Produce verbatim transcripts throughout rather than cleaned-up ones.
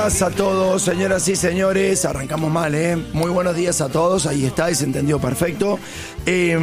días a todos, señoras y señores. Arrancamos mal, ¿eh? Muy buenos días a todos. Ahí está, y se entendió perfecto. Eh,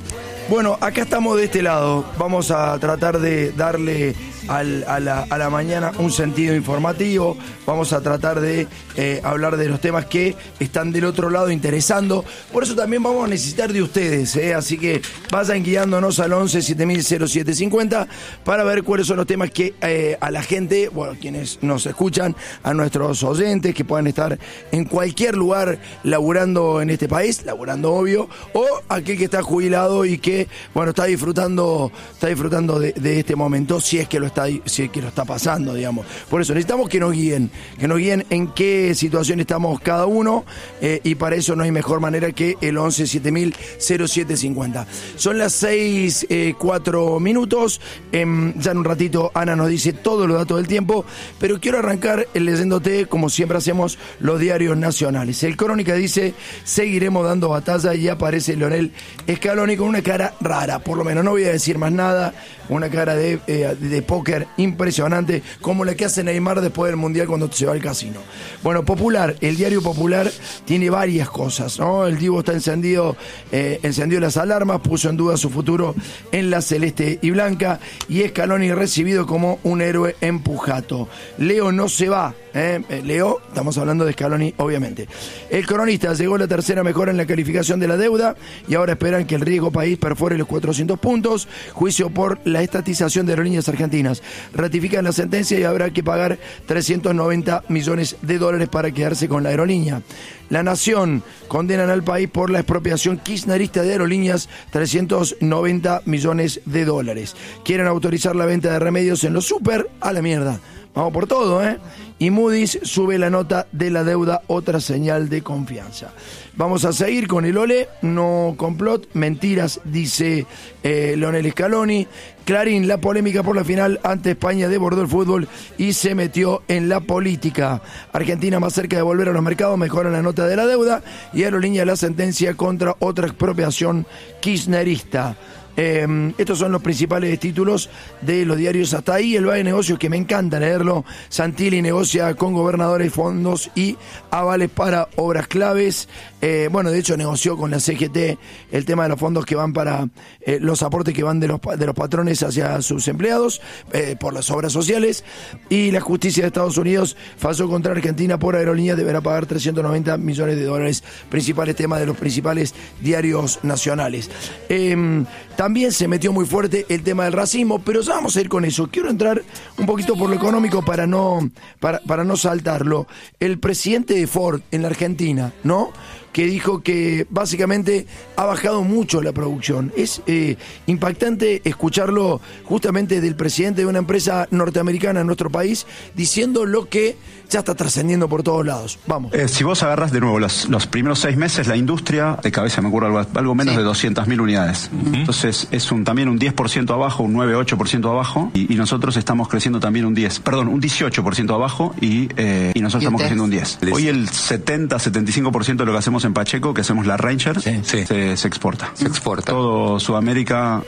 bueno, acá estamos de este lado. Vamos a tratar de darle al, a, la, a la mañana un sentido informativo. Vamos a tratar de eh, hablar de los temas que están del otro lado interesando. Por eso también vamos a necesitar de ustedes, ¿eh? Así que vayan guiándonos al once siete mil cero siete cincuenta para ver cuáles son los temas que eh, a la gente, bueno, quienes nos escuchan, a nuestros oyentes que puedan estar en cualquier lugar laburando en este país, laburando obvio, o aquel que está jubilado y que, bueno, está disfrutando, está disfrutando de, de este momento, si es que lo está, si es que lo está pasando, digamos. Por eso necesitamos que nos guíen, que nos guíen en qué situación estamos cada uno, eh, y para eso no hay mejor manera que el once siete mil cero siete cincuenta. Son las seis, eh, cuatro minutos. Eh, ya en un ratito Ana nos dice todos los datos del tiempo, pero quiero arrancar leyéndote, como siempre hacemos, los diarios nacionales. El Crónica dice: seguiremos dando batalla, y aparece Lionel Scaloni con una cara rara, por lo menos no voy a decir más nada, una cara de, eh, de póker impresionante, como la que hace Neymar después del Mundial cuando se va al casino. Bueno, Popular, el diario Popular tiene varias cosas, ¿no? El Divo está encendido, eh, encendió las alarmas, puso en duda su futuro en la celeste y blanca, y Scaloni recibido como un héroe en Pujato. Leo no se va, ¿eh? Leo, estamos hablando de Scaloni, obviamente. El Cronista: llegó la tercera mejora en la calificación de la deuda, y ahora esperan que el riesgo país perfore los cuatrocientos puntos. Juicio por la estatización de aerolíneas argentinas. Ratifican la sentencia y habrá que pagar trescientos noventa millones de dólares para quedarse con la aerolínea. La Nación: condenan al país por la expropiación kirchnerista de aerolíneas, trescientos noventa millones de dólares. Quieren autorizar la venta de remedios en los súper, a la mierda. Vamos por todo, ¿eh? Y Moody's sube la nota de la deuda, otra señal de confianza. Vamos a seguir con el Olé, no complot, mentiras, dice eh, Lionel Scaloni. Clarín: la polémica por la final ante España desbordó el fútbol y se metió en la política. Argentina más cerca de volver a los mercados, mejora la nota de la deuda, y Aerolínea la sentencia contra otra expropiación kirchnerista. Eh, estos son los principales títulos de los diarios hasta ahí. El Valle de Negocios, que me encanta leerlo. Santilli negocia con gobernadores fondos y avales para obras claves. Eh, bueno, de hecho negoció con la C G T el tema de los fondos que van para eh, los aportes que van de los, de los patrones hacia sus empleados eh, por las obras sociales. Y la justicia de Estados Unidos falló contra Argentina por aerolínea, deberá pagar trescientos noventa millones de dólares. Principales temas de los principales diarios nacionales. Eh, También se metió muy fuerte el tema del racismo, pero ya vamos a ir con eso. Quiero entrar un poquito por lo económico para no, para, para no saltarlo. El presidente de Ford en la Argentina, ¿no?, que dijo que básicamente ha bajado mucho la producción. Es eh, impactante escucharlo justamente del presidente de una empresa norteamericana en nuestro país, diciendo lo que ya está trascendiendo por todos lados. Vamos. Eh, si vos agarras de nuevo los, los primeros seis meses, la industria, de cabeza me acuerdo, algo, algo menos sí. de doscientas mil unidades. Uh-huh. Entonces es un también un diez por ciento abajo, un nueve, ocho por ciento abajo, y, y nosotros estamos creciendo también un diez, perdón, un dieciocho por ciento abajo, y, eh, y nosotros ¿Y estamos creciendo un diez. Hoy el setenta, setenta y cinco por ciento de lo que hacemos en Pacheco, que hacemos la Ranger, sí, sí. Se, se exporta. Se exporta. Todo Sudamérica.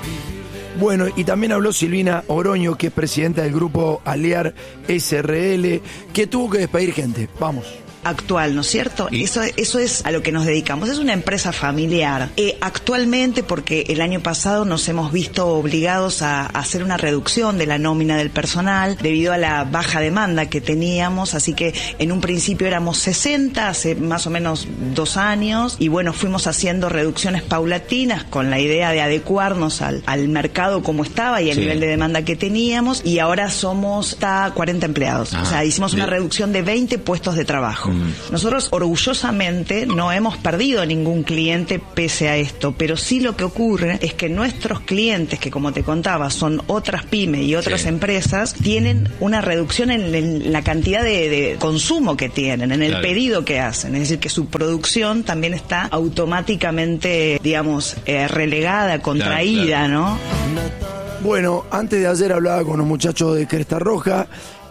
Bueno, y también habló Silvina Oroño, que es presidenta del grupo Alear S R L, que tuvo que despedir gente. Vamos. Actual, ¿no es cierto? ¿Y? Eso, eso es a lo que nos dedicamos. Es una empresa familiar. Eh, actualmente, porque el año pasado nos hemos visto obligados a, a hacer una reducción de la nómina del personal debido a la baja demanda que teníamos, así que en un principio éramos sesenta, hace más o menos dos años, y bueno, fuimos haciendo reducciones paulatinas con la idea de adecuarnos al, al mercado como estaba y al sí. nivel de demanda que teníamos, y ahora somos hasta cuarenta empleados. Ah, o sea, hicimos bien. Una reducción de veinte puestos de trabajo. Nosotros orgullosamente no hemos perdido ningún cliente pese a esto, pero sí lo que ocurre es que nuestros clientes, que como te contaba son otras pymes y otras sí. empresas, tienen una reducción en, en la cantidad de, de consumo que tienen, en el claro. pedido que hacen, es decir, que su producción también está automáticamente, digamos, eh, relegada, contraída, claro, claro. ¿no? Bueno, antes de ayer hablaba con los muchachos de Cresta Roja.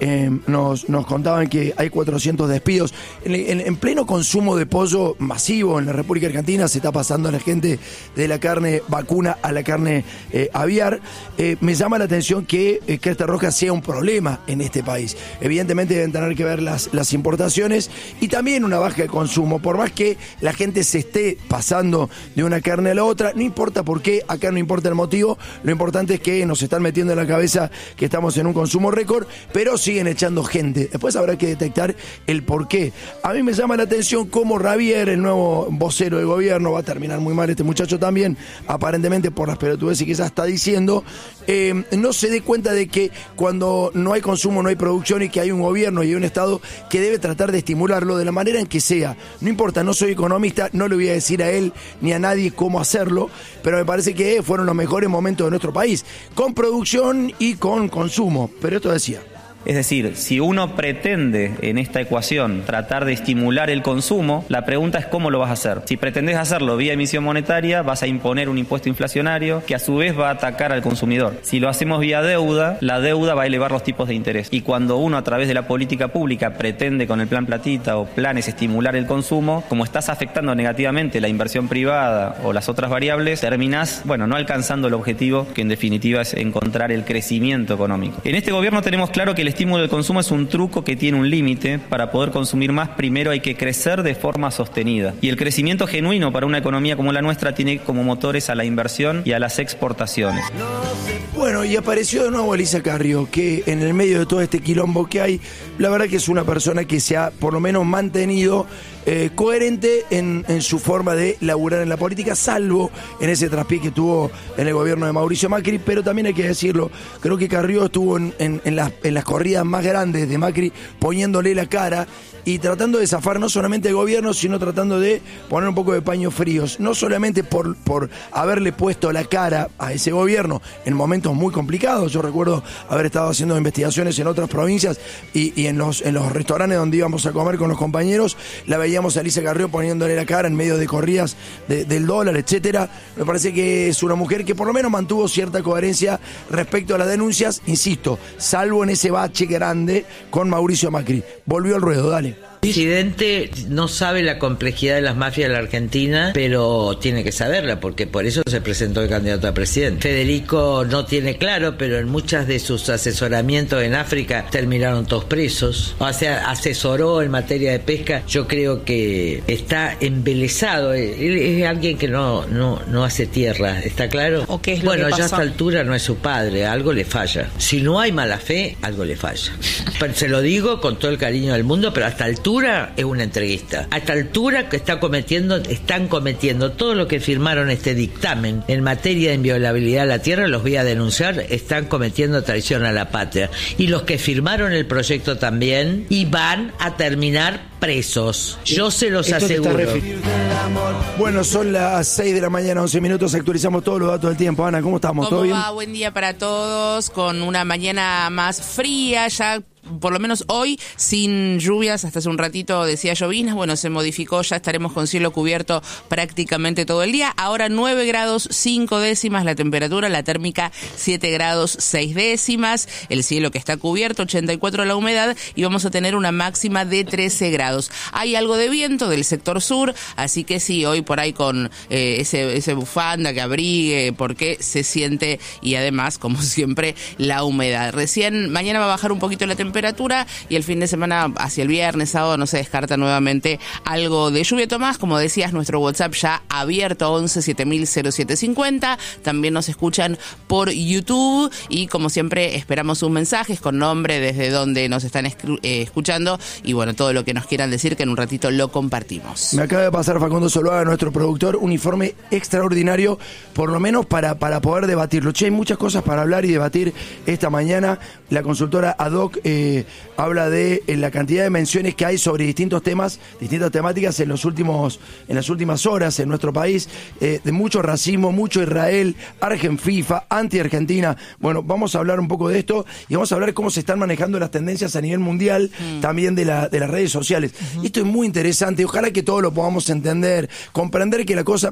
eh, nos, nos contaban que hay cuatrocientos despidos. En, en, en pleno consumo de pollo masivo en la República Argentina se está pasando a la gente de la carne vacuna a la carne eh, aviar. Eh, me llama la atención que eh, Cresta Roja sea un problema en este país. Evidentemente deben tener que ver las, las importaciones y también una baja de consumo. Por más que la gente se esté pasando de una carne a la otra, no importa por qué, acá no importa el motivo, lo importante es que nos están metiendo en la cabeza que estamos en un consumo récord, pero siguen echando gente. Después habrá que detectar el por qué. A mí me llama la atención cómo Ravier, el nuevo vocero de gobierno, va a terminar muy mal este muchacho también, aparentemente por las pelotudeces que ya está diciendo, eh, no se dé cuenta de que cuando no hay consumo no hay producción y que hay un gobierno y hay un Estado que debe tratar de estimularlo de la manera en que sea. No importa, no soy economista, no le voy a decir a él ni a nadie cómo hacerlo, pero me parece que fueron los mejores momentos de nuestro país, con producción y con consumo. Pero esto decía. Es decir, si uno pretende en esta ecuación tratar de estimular el consumo, la pregunta es cómo lo vas a hacer. Si pretendés hacerlo vía emisión monetaria, vas a imponer un impuesto inflacionario que a su vez va a atacar al consumidor. Si lo hacemos vía deuda, la deuda va a elevar los tipos de interés. Y cuando uno a través de la política pública pretende con el plan platita o planes estimular el consumo, como estás afectando negativamente la inversión privada o las otras variables, terminás, bueno, no alcanzando el objetivo que en definitiva es encontrar el crecimiento económico. En este gobierno tenemos claro que el estímulo del consumo es un truco que tiene un límite. Para poder consumir más, primero hay que crecer de forma sostenida. Y el crecimiento genuino para una economía como la nuestra tiene como motores a la inversión y a las exportaciones. Bueno, y apareció de nuevo Elisa Carrió, que en el medio de todo este quilombo que hay, la verdad que es una persona que se ha por lo menos mantenido eh, coherente en, en su forma de laburar en la política, salvo en ese traspié que tuvo en el gobierno de Mauricio Macri, pero también hay que decirlo, creo que Carrió estuvo en, en, en, las, en las corridas más grandes de Macri poniéndole la cara y tratando de zafar no solamente el gobierno, sino tratando de poner un poco de paños fríos, no solamente por, por haberle puesto la cara a ese gobierno en momentos muy complicados. Yo recuerdo haber estado haciendo investigaciones en otras provincias y, y en los en los restaurantes donde íbamos a comer con los compañeros, la veíamos a Elisa Carrió poniéndole la cara en medio de corridas de, del dólar, etcétera. Me parece que es una mujer que por lo menos mantuvo cierta coherencia respecto a las denuncias, insisto, salvo en ese bache grande con Mauricio Macri. Volvió al ruedo, dale. El presidente no sabe la complejidad de las mafias de la Argentina, pero tiene que saberla, porque por eso se presentó el candidato a presidente. Federico no tiene claro, pero en muchas de sus asesoramientos en África terminaron todos presos. O sea, asesoró en materia de pesca. Yo creo que está embelesado. Él es alguien que no, no, no hace tierra, ¿está claro? ¿O qué es lo bueno, que ya a pasa? esta altura no es su padre, algo le falla. Si no hay mala fe, algo le falla. Pero se lo digo con todo el cariño del mundo, pero hasta altura es una entreguista. A esta altura que está cometiendo, están cometiendo todo lo que firmaron este dictamen en materia de inviolabilidad a la tierra, los voy a denunciar, están cometiendo traición a la patria. Y los que firmaron el proyecto también, y van a terminar presos. Yo se los Esto aseguro. Bueno, son las seis de la mañana, once minutos, actualizamos todos los datos del tiempo. Ana, ¿cómo estamos? ¿Todo ¿Cómo bien? va? Buen día para todos, con una mañana más fría, ya por lo menos hoy, sin lluvias, hasta hace un ratito decía llovinas, bueno, se modificó, ya estaremos con cielo cubierto prácticamente todo el día. Ahora nueve grados cinco décimas la temperatura, la térmica siete grados seis décimas, el cielo que está cubierto, ochenta y cuatro la humedad, y vamos a tener una máxima de trece grados. Hay algo de viento del sector sur, así que sí, hoy por ahí con eh, ese, ese bufanda que abrigue, porque se siente, y además, como siempre, la humedad. Recién, mañana va a bajar un poquito la temperatura, temperatura y el fin de semana hacia el viernes, sábado, no se descarta nuevamente algo de lluvia. Tomás, como decías, nuestro WhatsApp ya abierto, once siete mil cero siete cincuenta. También nos escuchan por YouTube y como siempre esperamos sus mensajes con nombre, desde donde nos están escu- eh, escuchando y bueno, todo lo que nos quieran decir, que en un ratito lo compartimos. Me acaba de pasar Facundo Zuluaga, nuestro productor, un informe extraordinario, por lo menos para, para poder debatirlo. Che, hay muchas cosas para hablar y debatir esta mañana. La consultora Ad Hoc eh, habla de eh, la cantidad de menciones que hay sobre distintos temas, distintas temáticas en los últimos, en las últimas horas en nuestro país, eh, de mucho racismo, mucho Israel, Argen FIFA, anti-Argentina. Bueno, vamos a hablar un poco de esto y vamos a hablar cómo se están manejando las tendencias a nivel mundial, mm. también de, la, de las redes sociales. Uh-huh. Esto es muy interesante, ojalá que todos lo podamos entender, comprender que la cosa...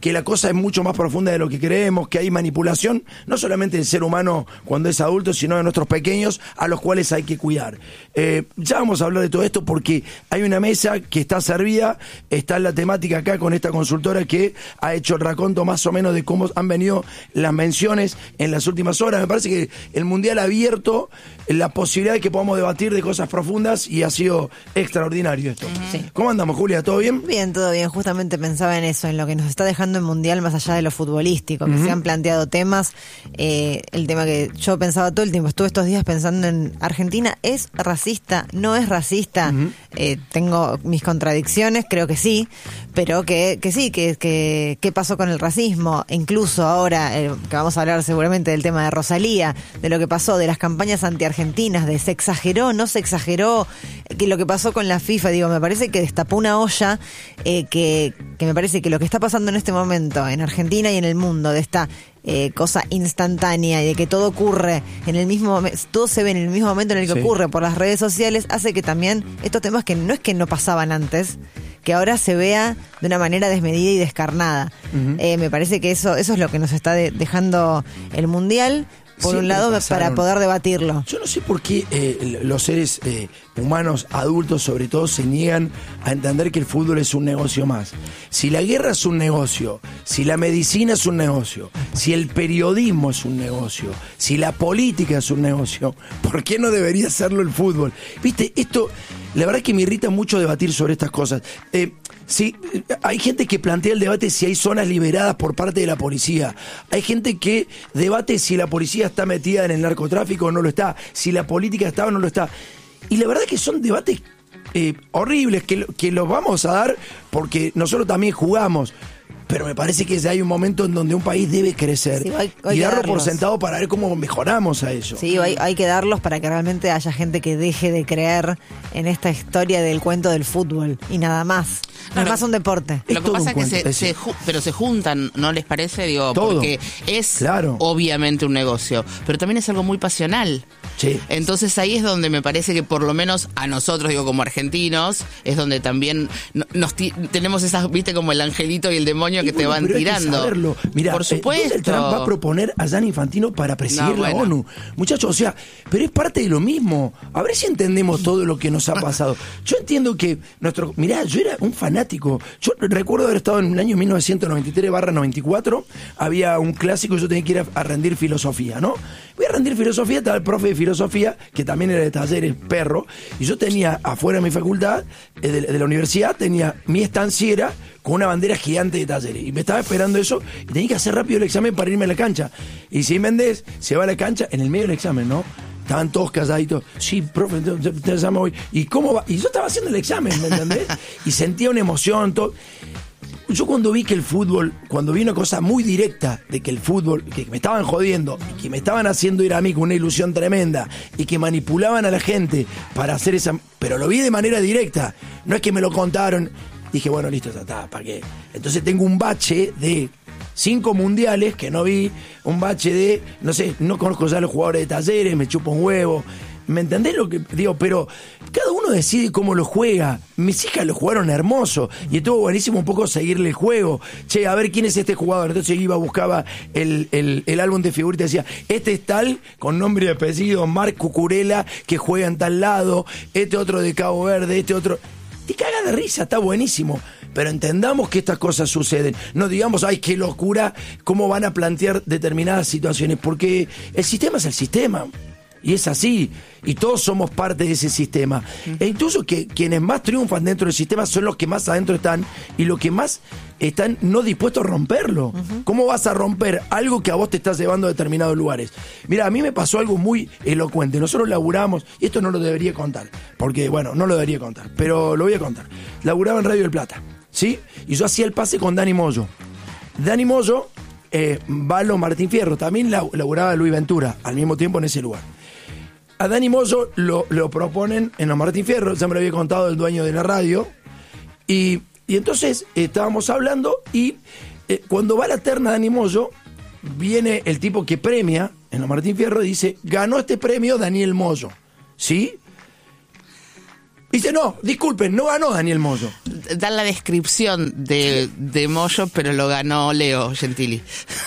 que la cosa es mucho más profunda de lo que creemos, que hay manipulación, no solamente del ser humano cuando es adulto, sino de nuestros pequeños, a los cuales hay que cuidar. Eh, ya vamos a hablar de todo esto porque hay una mesa que está servida, está la temática acá con esta consultora que ha hecho el raconto más o menos de cómo han venido las menciones en las últimas horas. Me parece que el Mundial ha abierto la posibilidad de que podamos debatir de cosas profundas y ha sido extraordinario esto. Sí. ¿Cómo andamos, Julia? ¿Todo bien? Bien, todo bien. Justamente pensaba en eso, en lo que nos está dejando el Mundial más allá de lo futbolístico, que uh-huh. se han planteado temas, eh, el tema que yo pensaba todo el tiempo, estuve estos días pensando en Argentina, ¿es racista? ¿No es racista? Uh-huh. Eh, tengo mis contradicciones, creo que sí, pero que, que sí, que, que qué pasó con el racismo, incluso ahora, eh, que vamos a hablar seguramente del tema de Rosalía, de lo que pasó, de las campañas antiargentinas, de se exageró, no se exageró, que lo que pasó con la FIFA, digo, me parece que destapó una olla eh, que, que me parece que lo que está pasando en este momento en Argentina y en el mundo, de esta eh, cosa instantánea y de que todo ocurre en el mismo momento, todo se ve en el mismo momento en el que sí. ocurre por las redes sociales, hace que también estos temas que no es que no pasaban antes, que ahora se vea de una manera desmedida y descarnada. Uh-huh. Eh, me parece que eso, eso es lo que nos está de, dejando el Mundial. Por Siempre un lado, pasaron, para poder debatirlo. Yo no sé por qué eh, los seres eh, humanos, adultos sobre todo, se niegan a entender que el fútbol es un negocio más. Si la guerra es un negocio, si la medicina es un negocio, si el periodismo es un negocio, si la política es un negocio, ¿por qué no debería serlo el fútbol? Viste, esto, la verdad es que me irrita mucho debatir sobre estas cosas. Eh, Sí, hay gente que plantea el debate si hay zonas liberadas por parte de la policía. Hay gente que debate si la policía está metida en el narcotráfico o no lo está, si la política está o no lo está. Y la verdad es que son debates eh, horribles que, que los vamos a dar porque nosotros también jugamos. Pero me parece que ya hay un momento en donde un país debe crecer sí, hay, hay y darlo por sentado para ver cómo mejoramos a eso. Sí, hay, hay que darlos para que realmente haya gente que deje de creer en esta historia del cuento del fútbol y nada más. Nada más un deporte. Lo que pasa es que se, se, pero se juntan, ¿no les parece? Digo, todo. Porque es claro. obviamente un negocio, pero también es algo muy pasional. Sí. Entonces ahí es donde me parece que por lo menos a nosotros, digo, como argentinos, es donde también nos t- tenemos esas, viste, como el angelito y el demonio que y te bueno, van pero tirando. Hay que saberlo. Mirá, por supuesto. Eh, Trump va a proponer a Gianni Infantino para presidir no, bueno. la ONU. Muchachos, o sea, pero es parte de lo mismo. A ver si entendemos todo lo que nos ha pasado. Yo entiendo que nuestro... Mirá, yo era un fanático. Yo recuerdo haber estado en el año mil novecientos noventa y tres barra noventa y cuatro. Había un clásico y yo tenía que ir a, a rendir filosofía, ¿no? Voy a rendir filosofía, estaba el profe de filosofía, que también era de Talleres, perro, y yo tenía afuera de mi facultad, eh, de, de la universidad, tenía mi estanciera con una bandera gigante de Talleres, y me estaba esperando eso, y tenía que hacer rápido el examen para irme a la cancha. Y si Méndez se va a la cancha, en el medio del examen, ¿no? Estaban todos calladitos. Sí, profe, te, te llamo hoy. ¿Y cómo va? Y yo estaba haciendo el examen, ¿me entendés? Y sentía una emoción, todo. Yo cuando vi que el fútbol, cuando vi una cosa muy directa de que el fútbol, que me estaban jodiendo y que me estaban haciendo ir a mí con una ilusión tremenda y que manipulaban a la gente para hacer esa... Pero lo vi de manera directa, no es que me lo contaron. Dije, bueno, listo, ya está, ¿para qué? Entonces tengo un bache de cinco mundiales que no vi, un bache de, no sé, no conozco ya a los jugadores de Talleres, me chupo un huevo... ¿Me entendés lo que digo? Pero cada uno decide cómo lo juega. Mis hijas lo jugaron hermoso y estuvo buenísimo un poco seguirle el juego. Che, a ver quién es este jugador. Entonces iba, buscaba el, el, el álbum de figuritas y decía, este es tal, con nombre y apellido, Marc Cucurella, que juega en tal lado, este otro de Cabo Verde, este otro... Te cagas de risa, está buenísimo. Pero entendamos que estas cosas suceden. No digamos, ay, qué locura, cómo van a plantear determinadas situaciones. Porque el sistema es el sistema. Y es así, y todos somos parte de ese sistema. E incluso que quienes más triunfan dentro del sistema son los que más adentro están y los que más están no dispuestos a romperlo. Uh-huh. ¿Cómo vas a romper algo que a vos te estás llevando a determinados lugares? Mira, a mí me pasó algo muy elocuente. Nosotros laburamos, y esto no lo debería contar, porque, bueno, no lo debería contar, pero lo voy a contar. Laburaba en Radio del Plata, ¿sí? Y yo hacía el pase con Dani Moyo. Dani Moyo, eh, Valo Martín Fierro, también laburaba Luis Ventura, al mismo tiempo en ese lugar. A Dani Moyo lo, lo proponen en los Martín Fierro, ya me lo había contado el dueño de la radio, y, y entonces eh, estábamos hablando y eh, cuando va la terna Dani Moyo, viene el tipo que premia en los Martín Fierro y dice, ganó este premio Daniel Moyo, ¿sí? Dice, no, disculpen, no ganó Daniel Moyo, dar la descripción de, de Moyo, pero lo ganó Leo Gentili.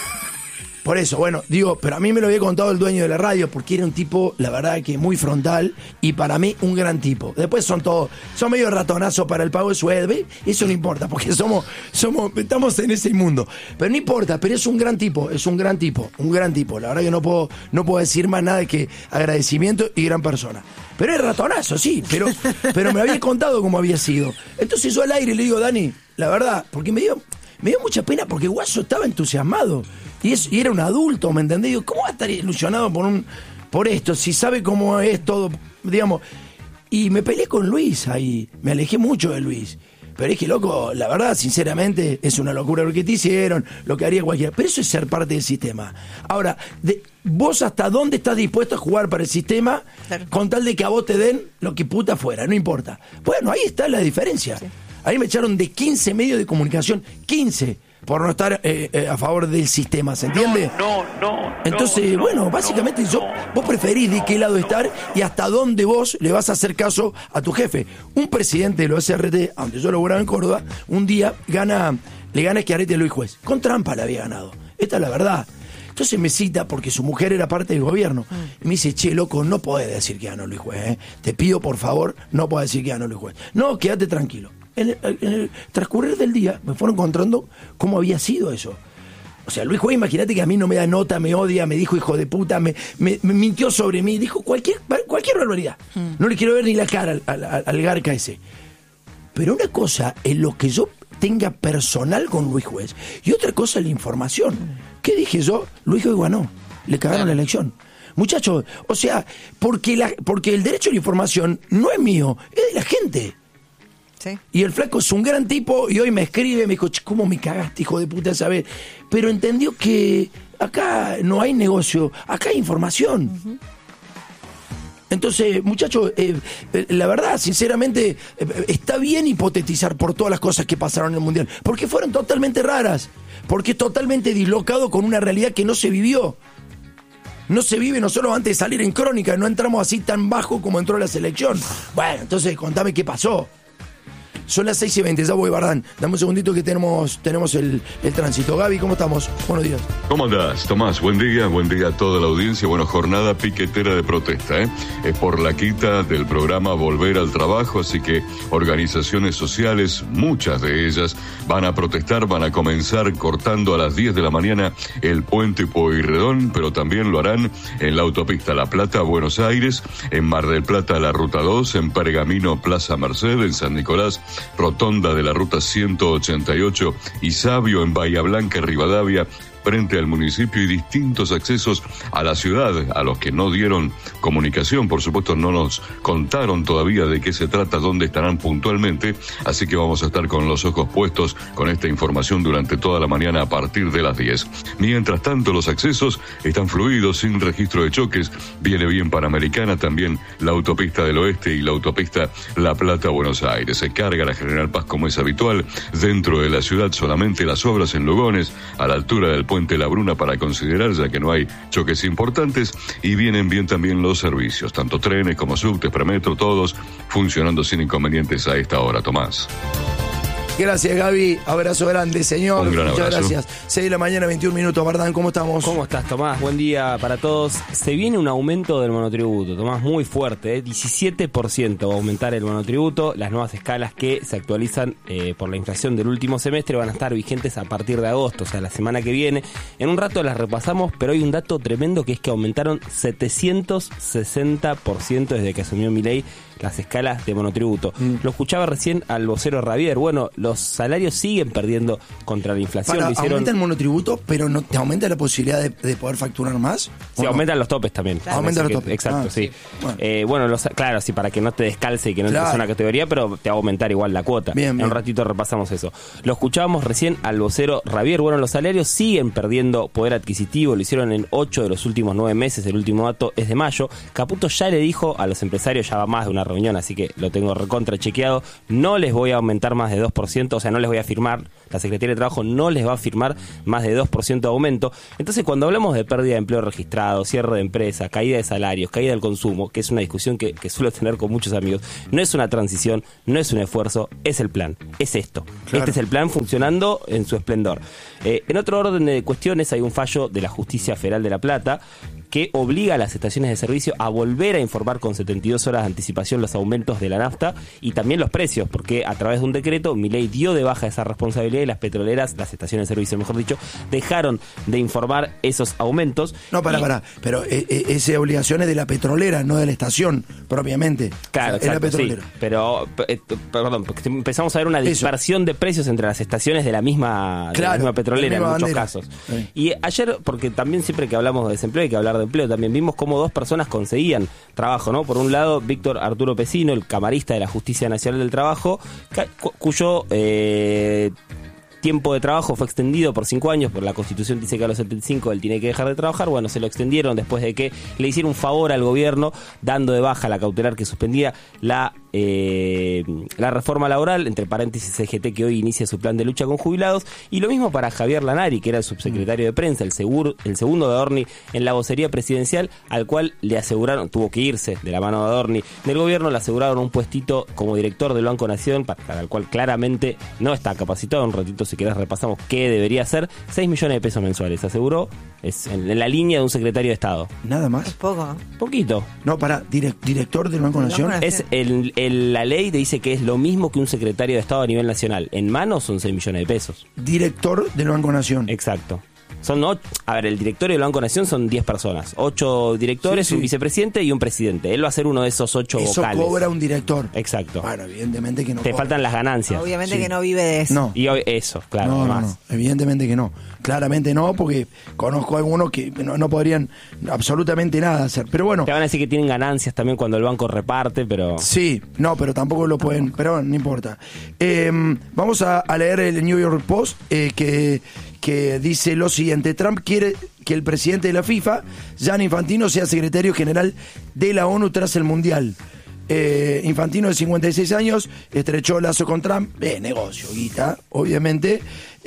Por eso, bueno, digo, pero a mí me lo había contado el dueño de la radio, porque era un tipo, la verdad, que muy frontal, y para mí un gran tipo. Después son todos, son medio ratonazos para el pago de sueldo, ¿ves? Eso no importa, porque somos, somos, estamos en ese mundo. Pero no importa, pero es un gran tipo, es un gran tipo, un gran tipo. La verdad que no puedo, no puedo decir más nada que agradecimiento y gran persona. Pero es ratonazo, sí, pero, pero me había contado cómo había sido. Entonces yo al aire le digo, Dani, la verdad, porque me dio, me dio mucha pena, porque Guaso estaba entusiasmado. Y, es, y era un adulto, ¿me entendés? Digo, ¿cómo va a estar ilusionado por un por esto? Si sabe cómo es todo, digamos. Y me peleé con Luis ahí, me alejé mucho de Luis. Pero es que, loco, la verdad, sinceramente, es una locura lo que te hicieron, lo que haría cualquiera. Pero eso es ser parte del sistema. Ahora, de, vos hasta dónde estás dispuesto a jugar para el sistema, claro, con tal de que a vos te den lo que puta fuera, no importa. Bueno, ahí está la diferencia. Sí. Ahí me echaron de quince medios de comunicación, quince, por no estar eh, eh, a favor del sistema, ¿se entiende? No, no, no. Entonces, no, bueno, básicamente no, yo, no, vos preferís de qué lado estar y hasta dónde vos le vas a hacer caso a tu jefe. Un presidente de los S R T, aunque yo laboraba en Córdoba, un día gana, le gana Schiaretti a Luis Juez. Con trampa le había ganado. Esta es la verdad. Entonces me cita, porque su mujer era parte del gobierno, y me dice, che, loco, no podés decir que ganó Luis Juez, ¿eh? Te pido, por favor, no podés decir que ganó Luis Juez. No, quédate tranquilo. En el, en el transcurrir del día me fueron encontrando cómo había sido eso. O sea, Luis Juez, imagínate que a mí no me da nota, me odia, me dijo hijo de puta, me, me, me mintió sobre mí, dijo cualquier, cualquier barbaridad. Mm. No le quiero ver ni la cara al, al, al garca ese. Pero una cosa es lo que yo tenga personal con Luis Juez y otra cosa es la información. ¿Qué dije yo? Luis Juez ganó, le cagaron la elección. Muchachos, o sea, porque, la, porque el derecho a la información no es mío, es de la gente. Sí. Y el flaco es un gran tipo y hoy me escribe, me dijo, ¿cómo me cagaste, hijo de puta, sabes? Pero entendió que acá no hay negocio, acá hay información. Uh-huh. Entonces, muchachos, eh, eh, la verdad, sinceramente, eh, está bien hipotetizar por todas las cosas que pasaron en el Mundial, porque fueron totalmente raras, porque es totalmente dislocado con una realidad que no se vivió. No se vive nosotros antes de salir en Crónica, no entramos así tan bajo como entró la selección. Bueno, entonces contame qué pasó. Son las seis y veinte, ya voy, Bardán. Dame un segundito que tenemos tenemos el, el tránsito. Gaby, ¿cómo estamos? Buenos días. ¿Cómo andás, Tomás? Buen día, buen día a toda la audiencia. Bueno, jornada piquetera de protesta, ¿eh? Es por la quita del programa Volver al Trabajo, así que organizaciones sociales, muchas de ellas, van a protestar, van a comenzar cortando a las diez de la mañana el puente Pueyrredón, pero también lo harán en la autopista La Plata, Buenos Aires, en Mar del Plata, la Ruta dos, en Pergamino, Plaza Merced, en San Nicolás, Rotonda de la Ruta ciento ochenta y ocho y Sabio en Bahía Blanca, Rivadavia, frente al municipio y distintos accesos a la ciudad, a los que no dieron comunicación, por supuesto no nos contaron todavía de qué se trata, dónde estarán puntualmente, así que vamos a estar con los ojos puestos con esta información durante toda la mañana a partir de las diez. Mientras tanto, los accesos están fluidos, sin registro de choques, viene bien Panamericana, también la autopista del Oeste y la autopista La Plata-Buenos Aires. Se carga la General Paz como es habitual, dentro de la ciudad solamente las obras en Lugones, a la altura del Puente La Bruna para considerar, ya que no hay choques importantes, y vienen bien también los servicios, tanto trenes como subtes, premetro, todos funcionando sin inconvenientes a esta hora, Tomás. Gracias, Gaby. Abrazo grande, señor. Un gran Muchas abrazo. gracias. seis de la mañana, veintiún minutos. Bardán, ¿cómo estamos? ¿Cómo estás, Tomás? Buen día para todos. Se viene un aumento del monotributo, Tomás, muy fuerte, ¿eh? diecisiete por ciento va a aumentar el monotributo. Las nuevas escalas que se actualizan eh, por la inflación del último semestre van a estar vigentes a partir de agosto, o sea, la semana que viene. En un rato las repasamos, pero hay un dato tremendo que es que aumentaron setecientos sesenta por ciento desde que asumió Milei las escalas de monotributo. Mm. Lo escuchaba recién al vocero Ravier. Bueno, los salarios siguen perdiendo contra la inflación. Para, Lo hicieron... aumenta el monotributo, pero no te aumenta la posibilidad de, de poder facturar más. Sí, no? Aumentan los topes también. Claro. Aumentan los topes. Exacto, ah, sí. sí. Bueno, eh, bueno los, claro, sí, para que no te descalce y que no claro. entres en una categoría, pero te va a aumentar igual la cuota. Bien, en bien. Un ratito repasamos eso. Lo escuchábamos recién al vocero Ravier. Bueno, los salarios siguen perdiendo poder adquisitivo. Lo hicieron en ocho de los últimos nueve meses. El último dato es de mayo. Caputo ya le dijo a los empresarios, ya va más de una reunión, así que lo tengo recontra chequeado. No les voy a aumentar más de dos por ciento, o sea, no les voy a firmar, la Secretaría de Trabajo no les va a firmar más de dos por ciento de aumento. Entonces, cuando hablamos de pérdida de empleo registrado, cierre de empresa, caída de salarios, caída del consumo, que es una discusión que, que suelo tener con muchos amigos, no es una transición, no es un esfuerzo, es el plan, es esto. Claro. Este es el plan funcionando en su esplendor. Eh, en otro orden de cuestiones, hay un fallo de la Justicia Federal de La Plata que obliga a las estaciones de servicio a volver a informar con setenta y dos horas de anticipación los aumentos de la nafta y también los precios, porque a través de un decreto Milei dio de baja esa responsabilidad y las petroleras, las estaciones de servicio mejor dicho, dejaron de informar esos aumentos. No, para, y... para, pero eh, eh, esa obligación es de la petrolera, no de la estación propiamente. Claro, o sea, exacto, es la petrolera. Sí, pero, eh, perdón, porque empezamos a ver una dispersión Eso. de precios entre las estaciones de la misma, claro, de la misma petrolera en muchos bandera. casos. Sí. Y ayer, porque también siempre que hablamos de desempleo hay que hablar de empleo, también vimos cómo dos personas conseguían trabajo, ¿no? Por un lado, Víctor Arturo Pesino, el camarista de la Justicia Nacional del Trabajo, cu- cuyo eh, tiempo de trabajo fue extendido por cinco años, por la Constitución dice que a los setenta y cinco él tiene que dejar de trabajar. Bueno, se lo extendieron después de que le hicieron un favor al gobierno dando de baja la cautelar que suspendía la eh, la reforma laboral, entre paréntesis C G T, que hoy inicia su plan de lucha con jubilados. Y lo mismo para Javier Lanari, que era el subsecretario de prensa, el, seguro, el segundo de Adorni en la vocería presidencial, al cual le aseguraron, tuvo que irse de la mano de Adorni del gobierno, le aseguraron un puestito como director del Banco Nación, para, para el cual claramente no está capacitado. Un ratito, si querés, repasamos qué debería hacer. seis millones de pesos mensuales, aseguró, es en, en la línea de un secretario de Estado. Nada más. Es poco. Poquito. No, para, direct, director del Banco Nación. Es el, el, la ley dice que es lo mismo que un secretario de Estado a nivel nacional. En mano son seis millones de pesos. Director del Banco Nación. Exacto. Son ocho, a ver, el directorio del Banco Nación son diez personas. Ocho directores, sí, sí. un vicepresidente y un presidente. Él va a ser uno de esos ocho eso vocales. Eso cobra un director. Exacto. Bueno, evidentemente que no Te cobra. faltan las ganancias. Obviamente sí. que no vive de eso. No. Y hoy, eso, claro. No, más. no, no, evidentemente que no. Claramente no, porque conozco a algunos que no, no podrían absolutamente nada hacer. Pero bueno. Te van a decir que tienen ganancias también cuando el banco reparte, pero... Sí, no, pero tampoco lo pueden. Pero bueno, no importa. Eh, vamos a, a leer el New York Post, eh, que... que dice lo siguiente: Trump quiere que el presidente de la FIFA, Gianni Infantino, sea secretario general de la ONU tras el Mundial. Eh, Infantino, de cincuenta y seis años, estrechó lazo con Trump. Eh, negocio, guita, obviamente.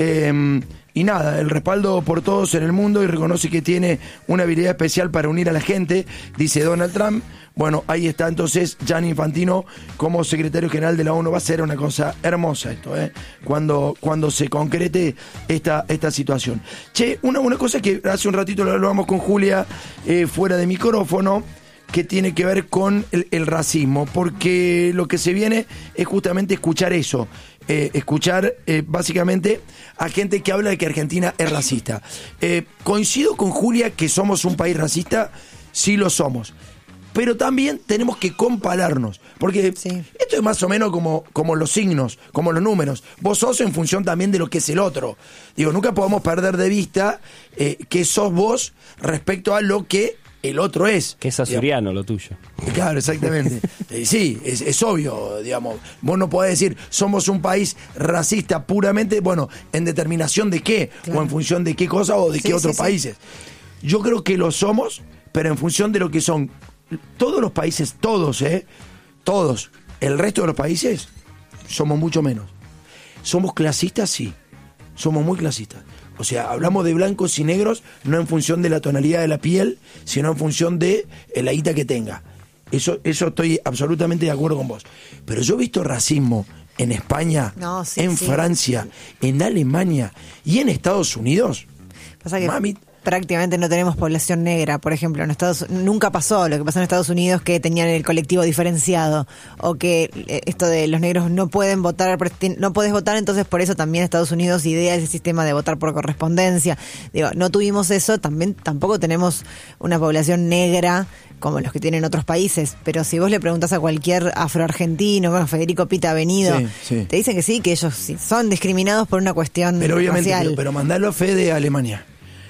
Eh, y nada, el respaldo por todos en el mundo, y reconoce que tiene una habilidad especial para unir a la gente, dice Donald Trump. Bueno, ahí está entonces Gianni Infantino como secretario general de la ONU. Va a ser una cosa hermosa esto, ¿eh? Cuando, cuando se concrete esta, esta situación. Che, una, una cosa que hace un ratito lo hablábamos con Julia eh, fuera de micrófono, que tiene que ver con el, el racismo, porque lo que se viene es justamente escuchar eso, eh, escuchar eh, básicamente a gente que habla de que Argentina es racista. Eh, coincido con Julia que somos un país racista, sí lo somos, pero también tenemos que compararnos, porque sí. esto es más o menos como, como los signos, como los números. Vos sos en función también de lo que es el otro. Digo, nunca podemos perder de vista eh, que sos vos respecto a lo que el otro es. Que es azuriano lo tuyo. Claro, exactamente. eh, sí, es, es obvio, digamos. Vos no podés decir, somos un país racista puramente, bueno, en determinación de qué, claro. o en función de qué cosa o de sí, qué otros sí, países. Sí. Yo creo que lo somos, pero en función de lo que son todos los países, todos, ¿eh? Todos. El resto de los países somos mucho menos. ¿Somos clasistas? Sí. Somos muy clasistas. O sea, hablamos de blancos y negros no en función de la tonalidad de la piel, sino en función de la guita que tenga. Eso, eso estoy absolutamente de acuerdo con vos. Pero yo he visto racismo en España, no, sí, en sí. Francia, en Alemania y en Estados Unidos. Pasa que Mami, prácticamente no tenemos población negra, por ejemplo. En Estados nunca pasó lo que pasó en Estados Unidos, que tenían el colectivo diferenciado, o que eh, esto de los negros no pueden votar, no puedes votar, entonces por eso también Estados Unidos idea ese sistema de votar por correspondencia. Digo, no tuvimos eso, también tampoco tenemos una población negra como los que tienen otros países, pero si vos le preguntás a cualquier afroargentino, bueno, Federico Pita Avenido, sí, sí. te dicen que sí, que ellos sí, son discriminados por una cuestión pero obviamente, racial. Pero, pero mandalo a Fede a Alemania.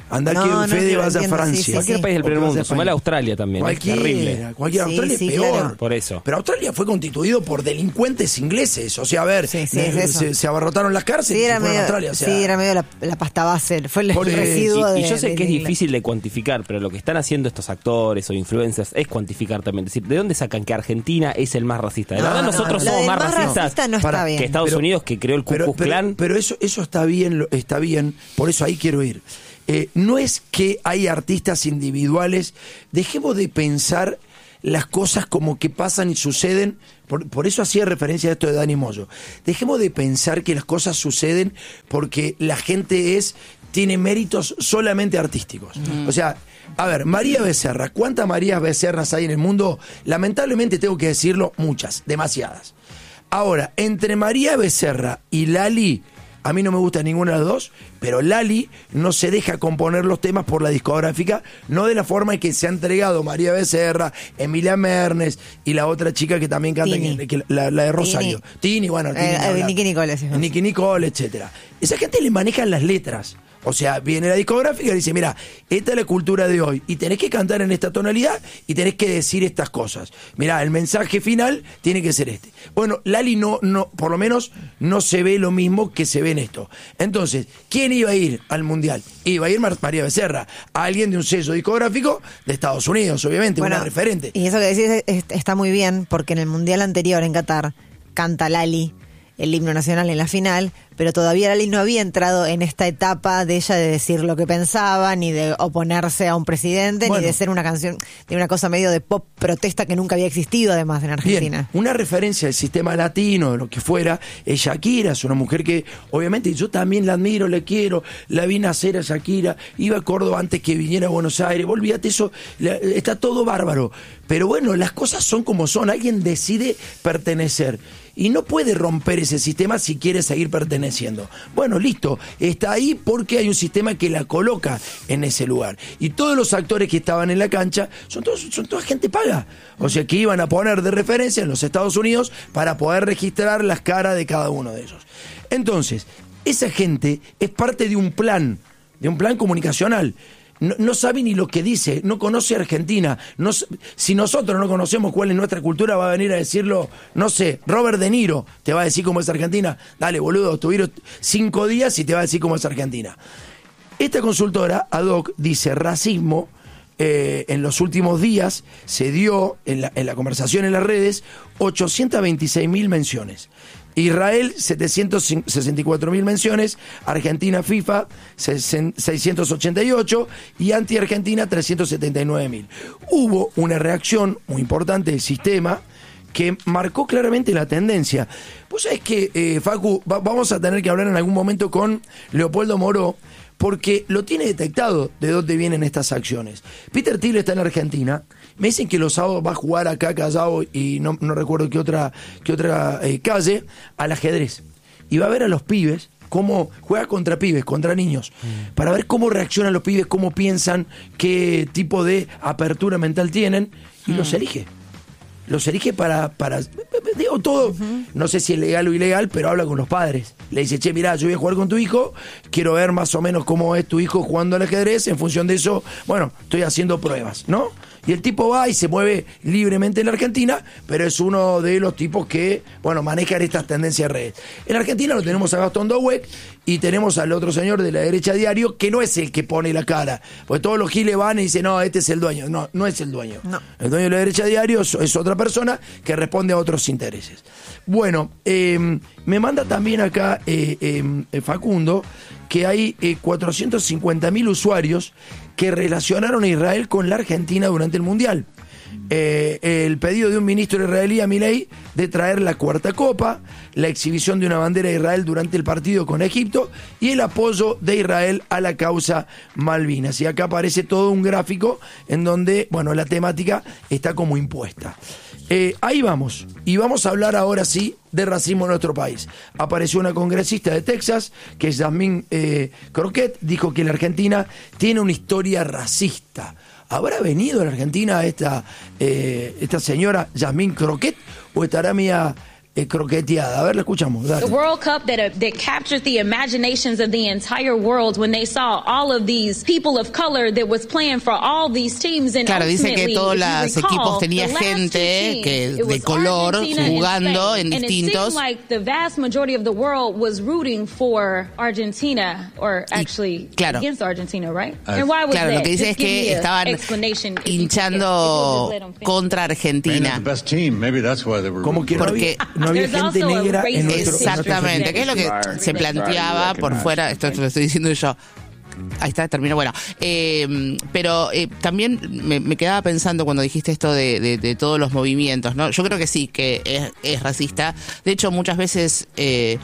Andá No, que no, Fede sí, lo vas a entiendo, Francia. sí, sí, Cualquier sí. país del primer O mundo, vas a sumale a España. Australia también. Es terrible. Cualquiera, cualquier Sí, Australia sí, es peor. claro. Por eso. Pero Australia fue constituido por delincuentes ingleses. O sea, a ver, Sí, sí, eh, es eso. se, se abarrotaron las cárceles Sí, y era se fueron medio, a Australia. O sea, sí, era medio la, la pasta base, fue el Por- residuo Y, de y yo sé de- que es de- difícil de cuantificar, pero lo que están haciendo estos actores o influencers es cuantificar también. Es decir, ¿de dónde sacan que Argentina es el más racista? De No, verdad, no, nosotros no, Lo somos del más más racistas racista no está Para- bien. que Estados Pero- Unidos, que creó el Ku pero, Klux pero- Klan. pero eso, eso está bien, lo- está bien, por eso ahí quiero ir. Eh, no es que hay artistas individuales, dejemos de pensar las cosas como que pasan y suceden, por, por eso hacía referencia a esto de Dani Moyo. Dejemos de pensar que las cosas suceden porque la gente es tiene méritos solamente artísticos. O sea, a ver, María Becerra, ¿cuántas Marías Becerras hay en el mundo? Lamentablemente tengo que decirlo, muchas, demasiadas. Ahora, entre María Becerra y Lali, a mí no me gusta ninguna de las dos, pero Lali no se deja componer los temas por la discográfica, no de la forma en que se ha entregado María Becerra, Emilia Mernes y la otra chica que también canta, Tini. que- que la, la de Rosario. Tini. Tini, bueno, Tini, Eh, ni eh, hablar. Nicky Nicole, sí. Nicky Nicole, etcétera. Esa gente le manejan las letras. O sea, viene la discográfica y dice, mira, esta es la cultura de hoy y tenés que cantar en esta tonalidad y tenés que decir estas cosas. Mira, el mensaje final tiene que ser este. Bueno, Lali no, no, por lo menos no se ve lo mismo que se ve en esto. Entonces, ¿quién iba a ir al Mundial? Iba a ir Mar- María Becerra, alguien de un sello discográfico de Estados Unidos, obviamente, una referente. Y eso que decís es- es- está muy bien, porque en el Mundial anterior en Qatar canta Lali el himno nacional en la final, pero todavía Lali no había entrado en esta etapa de ella de decir lo que pensaba, ni de oponerse a un presidente, Bueno. ni de ser una canción, de una cosa medio de pop protesta que nunca había existido además en Argentina. Bien, una referencia al sistema latino, de lo que fuera, es Shakira, es una mujer que obviamente yo también la admiro, la quiero, la vi nacer a Shakira, iba a Córdoba antes que viniera a Buenos Aires, olvídate eso, la- está todo bárbaro, pero bueno, las cosas son como son, alguien decide pertenecer. Y no puede romper ese sistema si quiere seguir perteneciendo. Bueno, listo, está ahí porque hay un sistema que la coloca en ese lugar. Y todos los actores que estaban en la cancha son, todos, son toda gente paga. O sea, que iban a poner de referencia en los Estados Unidos para poder registrar las caras de cada uno de ellos. Entonces, esa gente es parte de un plan, de un plan comunicacional. No, no sabe ni lo que dice, no conoce Argentina. No, s- si nosotros no conocemos cuál es nuestra cultura, va a venir a decirlo, no sé, Robert De Niro te va a decir cómo es Argentina. Dale, boludo, tuvieron cinco días y te va a decir cómo es Argentina. Esta consultora, ad hoc, dice racismo. Eh, en los últimos días se dio en la, en la conversación en las redes ochocientas veintiséis mil menciones. Israel, setecientas sesenta y cuatro mil menciones, Argentina FIFA, seiscientos ochenta y ocho y anti-Argentina, trescientos setenta y nueve mil. Hubo una reacción muy importante del sistema que marcó claramente la tendencia. Vos sabés que, eh, Facu, va- vamos a tener que hablar en algún momento con Leopoldo Moró, porque lo tiene detectado de dónde vienen estas acciones. Peter Thiel está en la Argentina, me dicen que los sábados va a jugar acá Callao y no, no recuerdo qué otra, qué otra eh, calle, al ajedrez. Y va a ver a los pibes cómo juega contra pibes, contra niños, mm. para ver cómo reaccionan los pibes, cómo piensan, qué tipo de apertura mental tienen, y mm. los elige. Los elige para, para digo todo, uh-huh. no sé si es legal o ilegal, pero habla con los padres. Le dice, che, mirá, yo voy a jugar con tu hijo, quiero ver más o menos cómo es tu hijo jugando al ajedrez, en función de eso, bueno, estoy haciendo pruebas, ¿no? Y el tipo va y se mueve libremente en la Argentina, pero es uno de los tipos que, bueno, manejan estas tendencias de redes. En Argentina lo tenemos a Gastón Douek y tenemos al otro señor de la derecha diario, que no es el que pone la cara, porque todos los giles van y dicen, no, este es el dueño. No, no es el dueño. No. El dueño de la derecha diario es, es otra persona que responde a otros intereses. Bueno, eh, me manda también acá eh, eh, Facundo que hay eh, cuatrocientos cincuenta mil usuarios que relacionaron a Israel con la Argentina durante el Mundial. Eh, el pedido de un ministro israelí, a Milei, de traer la cuarta copa, la exhibición de una bandera de Israel durante el partido con Egipto y el apoyo de Israel a la causa Malvinas. Y acá aparece todo un gráfico en donde, bueno, la temática está como impuesta. Eh, ahí vamos, y vamos a hablar ahora sí de racismo en nuestro país. Apareció una congresista de Texas, que es Yasmín eh, Croquet, dijo que la Argentina tiene una historia racista. ¿Habrá venido a la Argentina esta, eh, esta señora Yasmín Croquet o estará mía eh, croqueteada. A ver, la escuchamos. Dale. The World Cup that uh, that captured the imaginations of the entire world when they saw all of these people of color that was playing for all these teams. And claro, dice que todos los recall, equipos tenía gente que de color jugando en and distintos. It seemed like the vast majority of the world was rooting for Argentina, or actually y, claro. against Argentina, right? Uh, and why was claro, that? Lo que dice Just es que estaban hinchando contra Argentina. Como que porque no había, no había gente negra en nuestro exactamente, que es lo que se planteaba por fuera, esto lo estoy diciendo yo. Ahí está, terminó. Bueno, eh, pero eh, también me, me quedaba pensando cuando dijiste esto de, de, de todos los movimientos, ¿no? Yo creo que sí, que es, es racista. De hecho, muchas veces eh,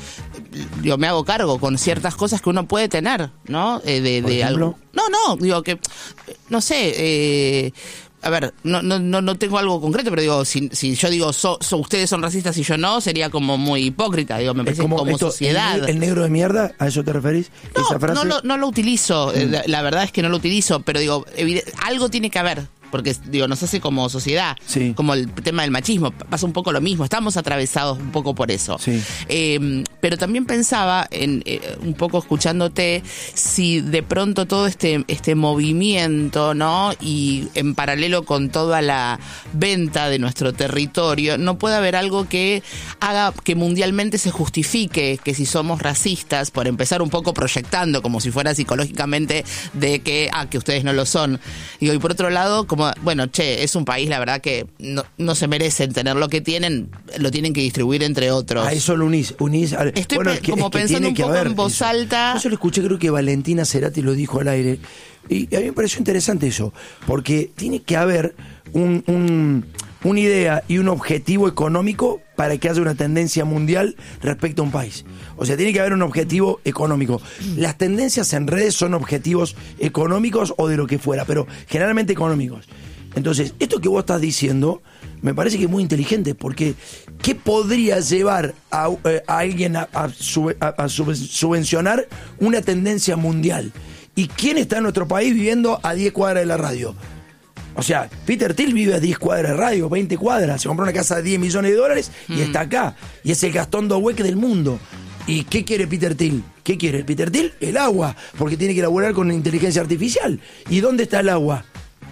yo me hago cargo con ciertas cosas que uno puede tener, ¿no? Eh, de, de algo. No, no, digo que, no sé, eh, a ver, no, no, no tengo algo concreto, pero digo, si, si yo digo, so, so, ustedes son racistas y yo no, sería como muy hipócrita, digo, me parece como, como esto, sociedad. El, ¿El negro de mierda? ¿A eso te referís? No, ¿Esa frase? no, lo, no lo utilizo, mm. la, la verdad es que no lo utilizo, pero digo, algo tiene que haber. Porque, digo, nos hace como sociedad, sí. Como el tema del machismo, pasa un poco lo mismo, estamos atravesados un poco por eso. Sí. Eh, pero también pensaba, en eh, un poco escuchándote, si de pronto todo este, este movimiento, ¿no? Y en paralelo con toda la venta de nuestro territorio, no puede haber algo que haga que mundialmente se justifique que si somos racistas, por empezar un poco proyectando como si fuera psicológicamente de que, ah, que ustedes no lo son. Digo, y por otro lado, como bueno, che, es un país, la verdad que no, no se merecen tener lo que tienen, lo tienen que distribuir entre otros. A eso lo unís. unís a, Estoy bueno, pe- es que, como es que pensando un que poco en voz eso. alta. Yo lo escuché, creo que Valentina Cerati lo dijo al aire. Y a mí me pareció interesante eso, porque tiene que haber un, un, una idea y un objetivo económico para que haya una tendencia mundial respecto a un país. O sea, tiene que haber un objetivo económico. Las tendencias en redes son objetivos económicos o de lo que fuera, pero generalmente económicos. Entonces, esto que vos estás diciendo me parece que es muy inteligente, porque ¿qué podría llevar a, eh, a alguien a, a, sub, a, a sub, subvencionar una tendencia mundial? ¿Y quién está en nuestro país viviendo a diez cuadras de la radio? O sea, Peter Thiel vive a diez cuadras de radio, veinte cuadras, se compró una casa de diez millones de dólares y mm. está acá. Y es el Gastón Doweck del mundo. ¿Y qué quiere Peter Thiel? ¿Qué quiere Peter Thiel? El agua, porque tiene que elaborar con inteligencia artificial. ¿Y dónde está el agua?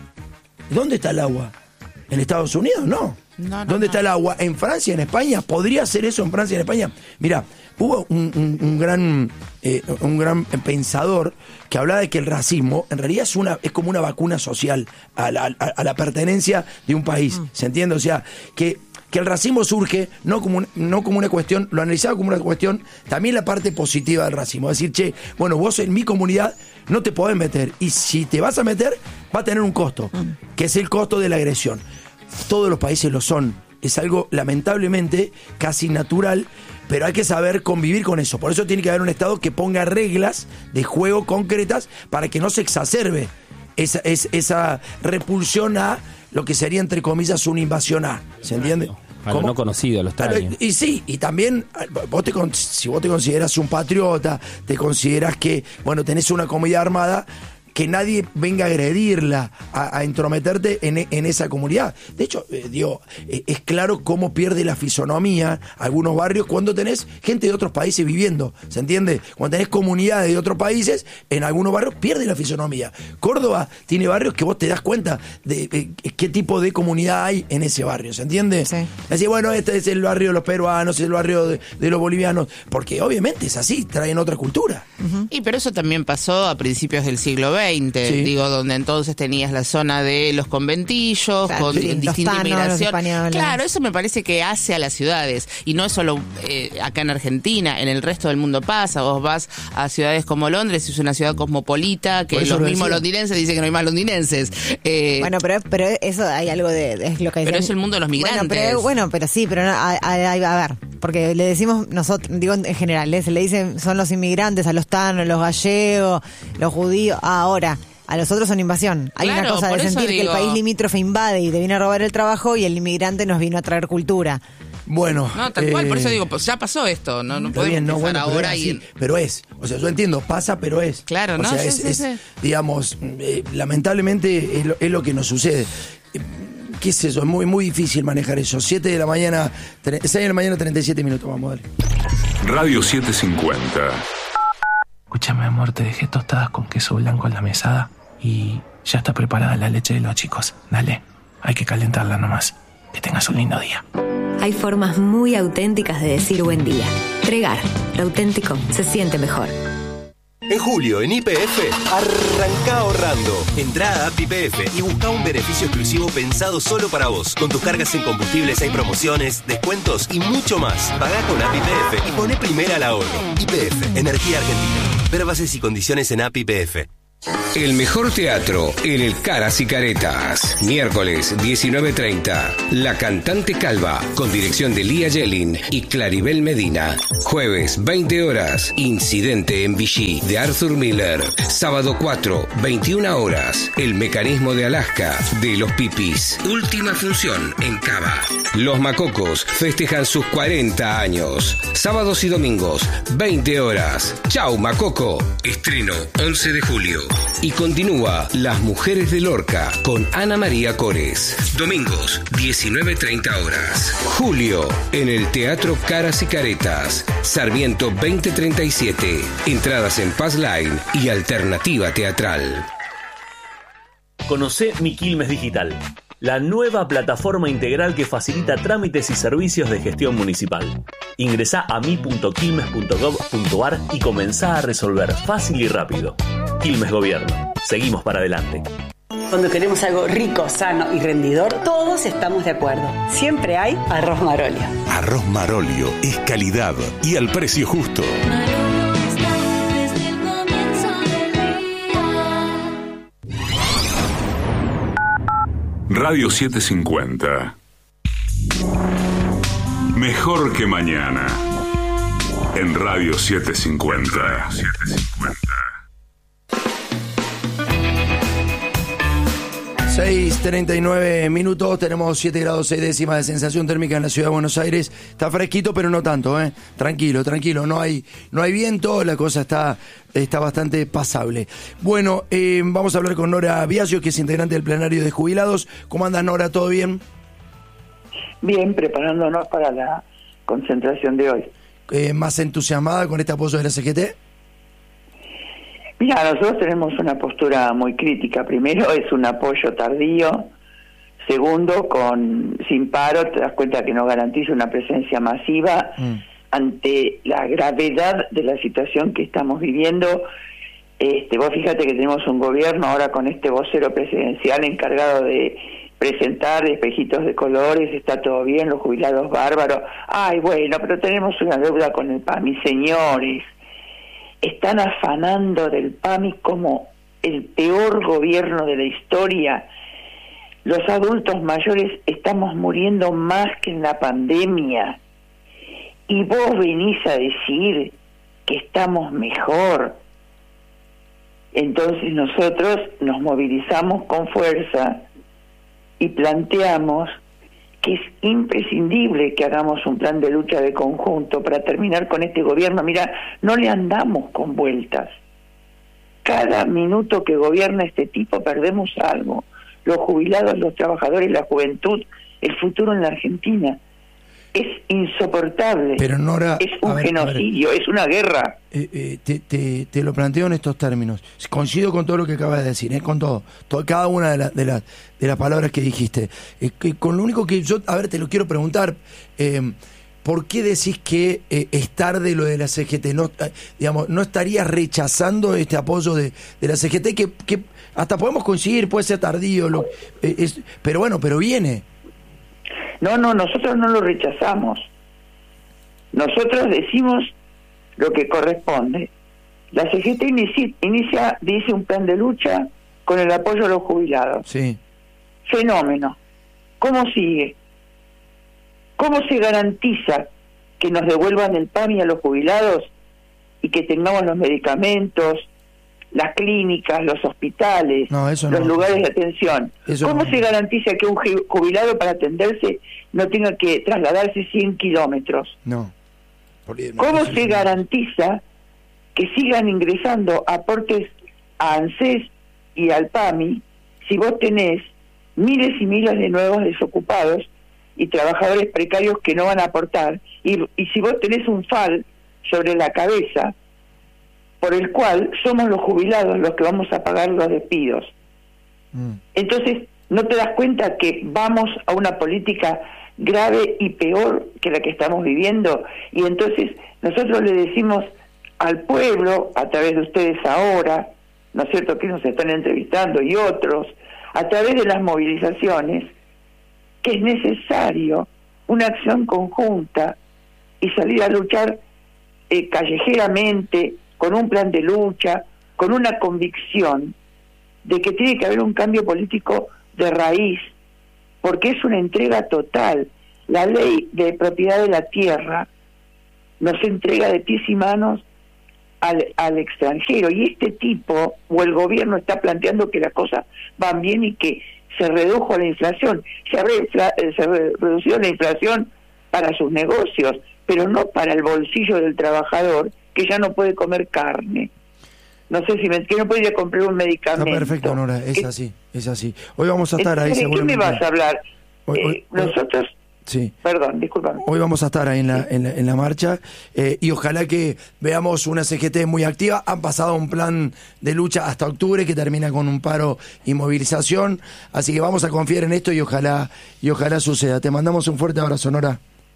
¿Dónde está el agua? ¿En Estados Unidos? No. no, no ¿Dónde no. está el agua? ¿En Francia? ¿En España? ¿Podría ser eso en Francia y en España? Mira, hubo un, un, un gran eh, un gran pensador que hablaba de que el racismo en realidad es una es como una vacuna social a la, a, a la pertenencia de un país. Mm. ¿Se entiende? O sea, que que el racismo surge no como, un, no como una cuestión, lo analizaba como una cuestión, también la parte positiva del racismo. Es decir, che, bueno, vos en mi comunidad no te podés meter, y si te vas a meter, va a tener un costo, mm. que es el costo de la agresión. Todos los países lo son. Es algo, lamentablemente, casi natural, pero hay que saber convivir con eso. Por eso tiene que haber un Estado que ponga reglas de juego concretas para que no se exacerbe esa, esa, esa repulsión a lo que sería, entre comillas, una invasión a. ¿Se entiende? A lo no conocido, a lo extraño. Y sí, y también, vos te, si vos te consideras un patriota, te consideras que, bueno, tenés una comunidad armada, que nadie venga a agredirla, a, a entrometerte en, en esa comunidad. De hecho, eh, digo, eh, es claro cómo pierde la fisonomía algunos barrios cuando tenés gente de otros países viviendo, ¿se entiende? Cuando tenés comunidades de otros países, en algunos barrios pierde la fisonomía. Córdoba tiene barrios que vos te das cuenta de eh, qué tipo de comunidad hay en ese barrio, ¿se entiende? Sí. Así, bueno, este es el barrio de los peruanos, es el barrio de, de los bolivianos, porque obviamente es así, traen otra cultura. Uh-huh. Y pero eso también pasó a principios del siglo veinte. Sí. Digo, donde entonces tenías la zona de los conventillos, claro, con sí, distinta tanos, inmigración. Claro, eso me parece que hace a las ciudades. Y no es solo eh, acá en Argentina, en el resto del mundo pasa. Vos vas a ciudades como Londres, es una ciudad cosmopolita, que los mismos londinenses dicen que no hay más londinenses. Eh, bueno, pero, pero eso hay algo de... Es lo que pero decían. Es el mundo de los migrantes. Bueno, pero, bueno, pero sí, pero no, a, a, a ver, porque le decimos nosotros, digo en general, ¿eh? Se le dicen, son los inmigrantes, a los tanos, los gallegos, los judíos, ahora a los otros son invasión. Hay claro, una cosa de sentir digo... que el país limítrofe invade y te viene a robar el trabajo, y el inmigrante nos vino a traer cultura. Bueno, no, tal eh, cual, por eso digo, pues ya pasó esto, no, no podemos bien, no, bueno, ahora pero, y así, pero es, o sea, yo entiendo, pasa, pero es. Claro, o ¿no? sea, Sí, es, sí, es sí. digamos, eh, lamentablemente es lo, es lo que nos sucede. qué sé yo, es muy, muy difícil manejar eso. siete de la mañana, seis de la mañana, treinta y siete minutos, vamos, dale. Radio setecientos cincuenta. Escúchame, amor, te dejé tostadas con queso blanco en la mesada y ya está preparada la leche de los chicos. Dale, hay que calentarla nomás. Que tengas un lindo día. Hay formas muy auténticas de decir buen día. Tregar, lo auténtico se siente mejor. En julio, en Y P F, arranca ahorrando. Entrá a app Y P F y busca un beneficio exclusivo pensado solo para vos. Con tus cargas en combustibles hay promociones, descuentos y mucho más. Pagá con app Y P F y poné primera al ahorro. Y P F, Energía Argentina. Ver bases y condiciones en app Y P F. El mejor teatro en el Caras y Caretas. Miércoles diecinueve treinta. La Cantante Calva, con dirección de Lía Yelin y Claribel Medina. Jueves veinte horas. Incidente en Vichy de Arthur Miller. Sábado cuatro, veintiuna horas. El Mecanismo de Alaska de Los Pipis. Última función en Cava. Los Macocos festejan sus cuarenta años. Sábados y domingos, veinte horas. Chau Macoco. Estreno once de julio. Y continúa Las Mujeres de Lorca con Ana María Cores. Domingos, diecinueve treinta horas. Julio, en el Teatro Caras y Caretas. Sarmiento veinte treinta y siete. Entradas en Passline y Alternativa Teatral. Conocé Mi Quilmes Digital, la nueva plataforma integral que facilita trámites y servicios de gestión municipal. Ingresá a mi punto quilmes punto gov punto ar y comenzá a resolver fácil y rápido. Quilmes Gobierno. Seguimos para adelante. Cuando queremos algo rico, sano y rendidor, todos estamos de acuerdo. Siempre hay Arroz Marolio. Arroz Marolio es calidad y al precio justo. Radio setecientos cincuenta. Mejor que mañana. En Radio setecientos cincuenta. seis treinta y nueve minutos, tenemos siete grados seis décimas de sensación térmica en la ciudad de Buenos Aires. Está fresquito, pero no tanto, ¿eh? Tranquilo, tranquilo, no hay, no hay viento, la cosa está, está bastante pasable. Bueno, eh, vamos a hablar con Nora Biasio, que es integrante del plenario de jubilados. ¿Cómo andas, Nora? ¿Todo bien? Bien, preparándonos para la concentración de hoy. Eh, ¿Más entusiasmada con este apoyo de la C G T? Mira, nosotros tenemos una postura muy crítica. Primero, es un apoyo tardío. Segundo, con sin paro, te das cuenta que no garantiza una presencia masiva mm. ante la gravedad de la situación que estamos viviendo. Este, vos fíjate que tenemos un gobierno ahora con este vocero presidencial encargado de presentar espejitos de colores, está todo bien, los jubilados bárbaros. Ay, bueno, pero tenemos una deuda con el P A M I, señores. Están afanando del P A M I como el peor gobierno de la historia. Los adultos mayores estamos muriendo más que en la pandemia. Y vos venís a decir que estamos mejor. Entonces nosotros nos movilizamos con fuerza y planteamos que es imprescindible que hagamos un plan de lucha de conjunto para terminar con este gobierno. Mira, no le andamos con vueltas. Cada minuto que gobierna este tipo perdemos algo. Los jubilados, los trabajadores, la juventud, el futuro en la Argentina. Es insoportable. Pero Nora, es un ver, genocidio, es una guerra. Eh, eh, te, te, te lo planteo en estos términos. Coincido con todo lo que acabas de decir, eh, con todo, todo cada una de, la, de, la, de las palabras que dijiste. Eh, que con lo único que yo, a ver, te lo quiero preguntar, eh, ¿por qué decís que eh, es tarde lo de la C G T? No, eh, digamos, ¿no estarías rechazando este apoyo de, de la C G T? Que, que hasta podemos coincidir, puede ser tardío, lo, eh, es, pero bueno, pero viene. No, no, nosotros no lo rechazamos. Nosotros decimos lo que corresponde. La C G T inicia, inicia, dice un plan de lucha con el apoyo a los jubilados. Sí. Fenómeno. ¿Cómo sigue? ¿Cómo se garantiza que nos devuelvan el P A M I a los jubilados y que tengamos los medicamentos, las clínicas, los hospitales, no, eso los no. lugares de atención? Eso ¿Cómo no. se garantiza que un jubilado para atenderse no tenga que trasladarse cien kilómetros? No. Porque, no ¿Cómo se garantiza que sigan ingresando aportes a ANSES y al P A M I si vos tenés miles y miles de nuevos desocupados y trabajadores precarios que no van a aportar. Y, y si vos tenés un F A L sobre la cabeza, por el cual somos los jubilados los que vamos a pagar los despidos. Mm. Entonces, ¿no te das cuenta que vamos a una política grave y peor que la que estamos viviendo? Y entonces nosotros le decimos al pueblo, a través de ustedes ahora, ¿no es cierto?, que nos están entrevistando, y otros, a través de las movilizaciones, que es necesario una acción conjunta y salir a luchar eh, callejeramente, con un plan de lucha, con una convicción de que tiene que haber un cambio político de raíz, porque es una entrega total. La ley de propiedad de la tierra nos entrega de pies y manos al, al extranjero, y este tipo o el gobierno está planteando que las cosas van bien y que se redujo la inflación. Se ha refla, se re, reducido la inflación para sus negocios, pero no para el bolsillo del trabajador, que ya no puede comer carne. No sé si me, que no puede ir a comprar un medicamento. Está perfecto, Nora, es así, es así. Hoy vamos a estar ahí, ¿de seguramente. qué me vas a hablar? Hoy, hoy, eh, nosotros... Sí. Perdón, discúlpame. Hoy vamos a estar ahí en la, en la, en la marcha eh, y ojalá que veamos una C G T muy activa. Han pasado un plan de lucha hasta octubre que termina con un paro y movilización. Así que vamos a confiar en esto y ojalá, y ojalá suceda. Te mandamos un fuerte abrazo, Nora.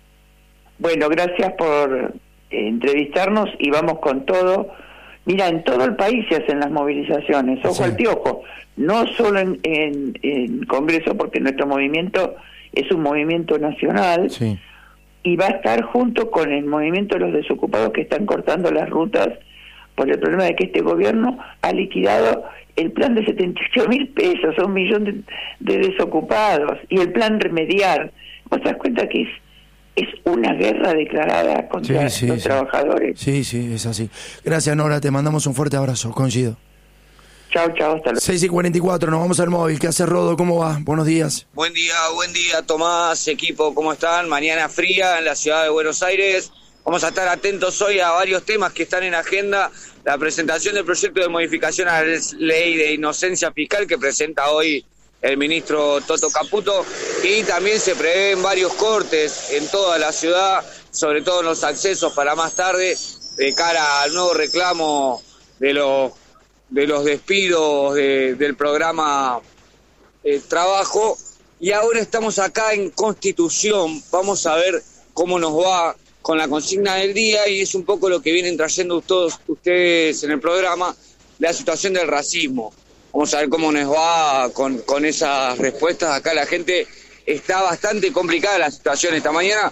Bueno, gracias por eh, entrevistarnos y vamos con todo. Mira, en todo el país se hacen las movilizaciones, ojo sí. al piojo, no solo en, en, en Congreso, porque nuestro movimiento es un movimiento nacional, sí. y va a estar junto con el movimiento de los desocupados que están cortando las rutas por el problema de que este gobierno ha liquidado el plan de setenta y ocho mil pesos a un millón de, de desocupados, y el plan remediar. ¿Vos te das cuenta que es es una guerra declarada contra sí, sí, los sí. trabajadores? Sí, sí, es así. Gracias, Nora, te mandamos un fuerte abrazo, coincido. Chao, chao, hasta luego. seis y cuarenta y cuatro, nos vamos al móvil. ¿Qué hace Rodo? ¿Cómo va? Buenos días. Buen día, buen día, Tomás, equipo, ¿cómo están? Mañana fría en la ciudad de Buenos Aires. Vamos a estar atentos hoy a varios temas que están en agenda. La presentación del proyecto de modificación a la ley de inocencia fiscal que presenta hoy el ministro Toto Caputo, y también se prevén varios cortes en toda la ciudad, sobre todo en los accesos para más tarde, de cara al nuevo reclamo de los de los despidos de, del programa eh, Trabajo. Y ahora estamos acá en Constitución, vamos a ver cómo nos va con la consigna del día, y es un poco lo que vienen trayendo todos ustedes en el programa, la situación del racismo. Vamos a ver cómo nos va con, con esas respuestas. Acá la gente está bastante complicada la situación esta mañana.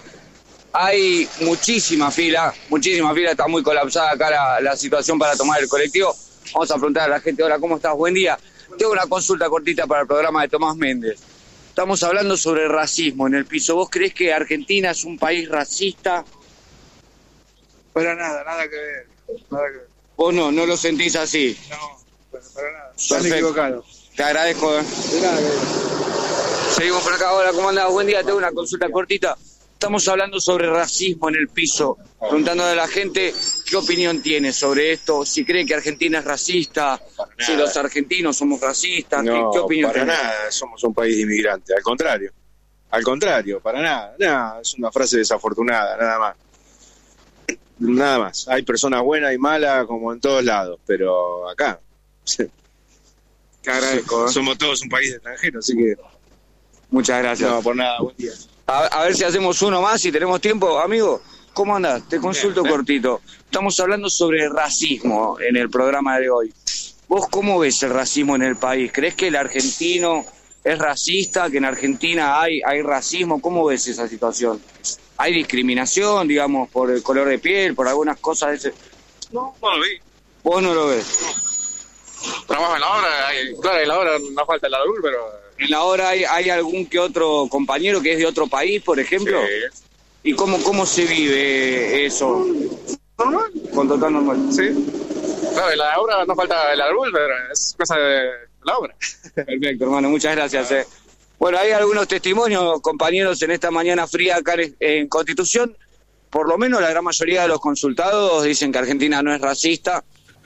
Hay muchísima fila, muchísima fila, está muy colapsada acá la, la situación para tomar el colectivo. Vamos a preguntar a la gente, hola, ¿cómo estás? Buen día. Tengo una consulta cortita para el programa de Tomás Méndez. Estamos hablando sobre racismo en el piso. ¿Vos creés que Argentina es un país racista? Para nada, nada que ver. Nada que ver. ¿Vos no, no lo sentís así? No. Para nada. Están equivocados. Te agradezco. ¿eh? De nada, de... Seguimos por acá. Hola, ¿cómo andás? Buen día. Tengo una consulta cortita. Estamos hablando sobre racismo en el piso. Preguntando a la gente qué opinión tiene sobre esto. Si cree que Argentina es racista. Si los argentinos somos racistas. No, ¿Qué, qué opinión para tiene? nada. Somos un país de inmigrantes. Al contrario. Al contrario, para nada. Nada. Es una frase desafortunada, nada más. Nada más. Hay personas buenas y malas como en todos lados. Pero acá... Sí. Te agradezco. ¿eh? Somos todos un país extranjero, así que... Muchas gracias. No, por nada, buen día. A, a ver si hacemos uno más, si tenemos tiempo. Amigo, ¿cómo andás? Te consulto bien, cortito. Estamos hablando sobre racismo en el programa de hoy. ¿Vos cómo ves el racismo en el país? ¿Crees que el argentino es racista? ¿Que en Argentina hay, hay racismo? ¿Cómo ves esa situación? ¿Hay discriminación, digamos, por el color de piel, por algunas cosas de ese...? No, no lo vi. ¿Vos no lo ves? Trabajo en la obra, hay, claro, en la obra no falta el árbol, pero... ¿En la obra hay, hay algún que otro compañero que es de otro país, por ejemplo? Sí. ¿Y cómo, cómo se vive eso? Normal. Con total normal. Sí. Claro, en la obra no falta el árbol, pero es cosa de la obra. Perfecto, hermano, muchas gracias. Eh. Bueno, hay algunos testimonios, compañeros, en esta mañana fría acá en Constitución. Por lo menos la gran mayoría de los consultados dicen que Argentina no es racista.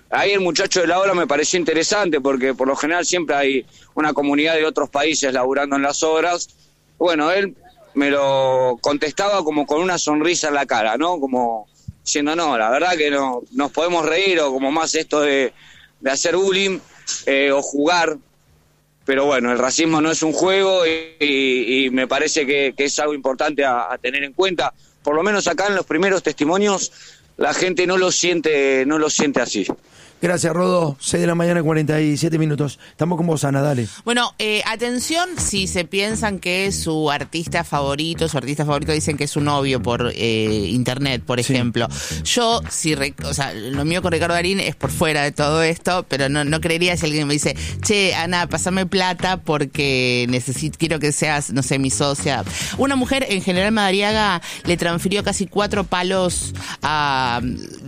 ahí el muchacho de la obra me pareció interesante porque por lo general siempre hay una comunidad de otros países laburando en las obras. Bueno, él me lo contestaba como con una sonrisa en la cara, ¿no? Como diciendo, no, la verdad que no nos podemos reír, o como más esto de, de hacer bullying eh, o jugar. Pero bueno, el racismo no es un juego y, y, y me parece que, que es algo importante a, a tener en cuenta. Por lo menos acá en los primeros testimonios la gente no lo siente, no lo siente así. Gracias, Rodo. seis de la mañana, cuarenta y siete minutos. Estamos con vos, Ana, dale. Bueno, eh, atención si se piensan que su artista favorito, su artista favorito dicen que es su novio por eh, internet, por ejemplo. Sí. Yo, si, o sea, lo mío con Ricardo Darín es por fuera de todo esto, pero no, no creería si alguien me dice, che, Ana, pásame plata porque necesito, quiero que seas, no sé, mi socia. Una mujer en General Madariaga le transfirió casi cuatro palos a,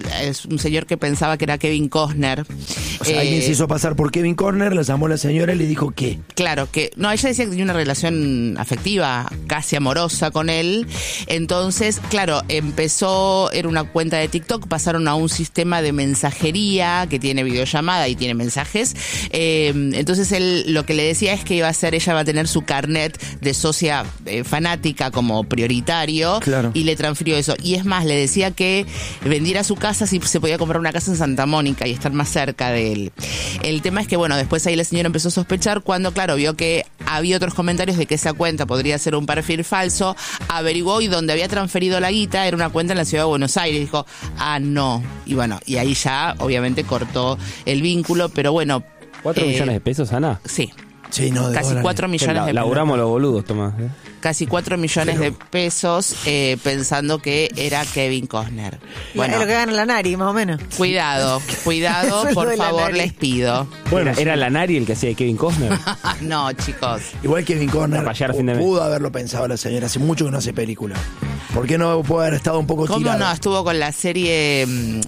a un señor que pensaba que era Kevin Costner. O sea, eh, alguien se hizo pasar por Kevin Costner, la llamó la señora y le dijo ¿qué? Claro, que no, ella decía que tenía una relación afectiva, casi amorosa con él. Entonces, claro, empezó, era una cuenta de TikTok, pasaron a un sistema de mensajería que tiene videollamada y tiene mensajes. Eh, entonces él lo que le decía es que iba a hacer, ella va a tener su carnet de socia eh, fanática como prioritario, claro. Y le transfirió eso. Y es más, le decía que vendiera su casa si se podía comprar una casa en Santa Mónica y estar más cerca de él. El tema es que, bueno, después ahí la señora empezó a sospechar cuando, claro, vio que había otros comentarios de que esa cuenta podría ser un perfil falso, averiguó y donde había transferido la guita era una cuenta en la ciudad de Buenos Aires. Dijo, ah, no. Y bueno, y ahí ya, obviamente, cortó el vínculo, pero bueno. ¿Cuatro eh, millones de pesos, Ana? Sí. Sí, no, de Casi dólares. cuatro millones la, de pesos. Laburamos los boludos, Tomás. ¿eh? Casi cuatro millones Pero... de pesos eh, pensando que era Kevin Costner. Bueno, es lo que gana la Nari, más o menos. Cuidado, cuidado, por favor, les pido. Bueno, ¿era la Nari el que hacía de Kevin Costner? No, chicos. Igual Kevin Costner pudo, pudo haberlo pensado la señora. Hace mucho que no hace película. ¿Por qué no puede haber estado un poco ¿Cómo tirado? no? Estuvo con la serie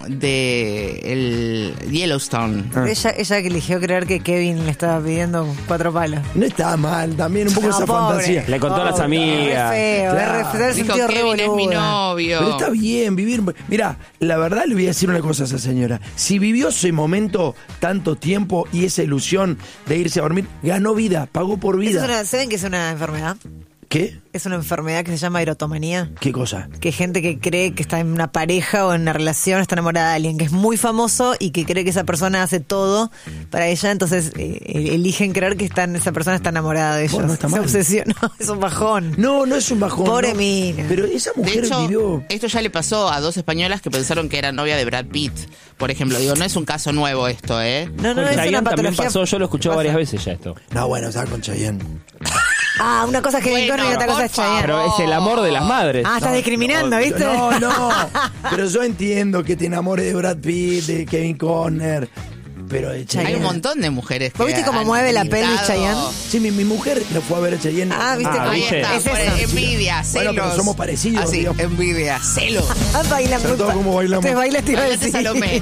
de el Yellowstone. Ah. Ella, ella que eligió creer que Kevin le estaba pidiendo cuatro palos. No estaba mal, también un poco no, esa pobre, fantasía. Le contó pobre, a las amigas. Es feo, claro. es Dijo, Kevin es mi novio. Pero está bien vivir. Mirá, la verdad le voy a decir una cosa a esa señora. Si vivió ese momento tanto tiempo y esa ilusión de irse a dormir, ganó vida, pagó por vida. ¿Es una, ¿Saben que es una enfermedad? ¿Qué? Es una enfermedad que se llama erotomanía. ¿Qué cosa? Que gente que cree que está en una pareja o en una relación, está enamorada de alguien que es muy famoso y que cree que esa persona hace todo para ella, entonces eh, eligen creer que están, esa persona está enamorada de ellos. Bueno, no está se mal. obsesiona, es un bajón. No, no es un bajón. Pobre no. mina. Pero esa mujer de hecho, vivió... esto ya le pasó a dos españolas que pensaron que era novia de Brad Pitt, por ejemplo. Digo, no es un caso nuevo esto, ¿eh? No, no, con es Chayanne una también patología. pasó, yo lo he escuchado varias veces ya esto. No, bueno, estaba con Chayanne. Ah, una cosa es Kevin Bueno, Costner y otra cosa es Chayanne. Pero es el amor de las madres. Ah, estás No, discriminando, no, ¿viste? No, no. Pero yo entiendo que te enamores de Brad Pitt, de Kevin Costner. Pero de Chayanne. Hay un montón de mujeres que ¿Vos viste cómo han mueve la pintado... pelvis Chayanne? Sí, mi, mi mujer lo fue a ver a Chayanne. Ah, ¿viste? Ah, Ahí ¿viste? está, Es por eso. envidia, celos. Bueno, pero somos parecidos. Así, digamos. envidia, celos. Ah, bailan Sobre todo como bailamos. Te bailas, te iba a Bailate, decir. Salomé.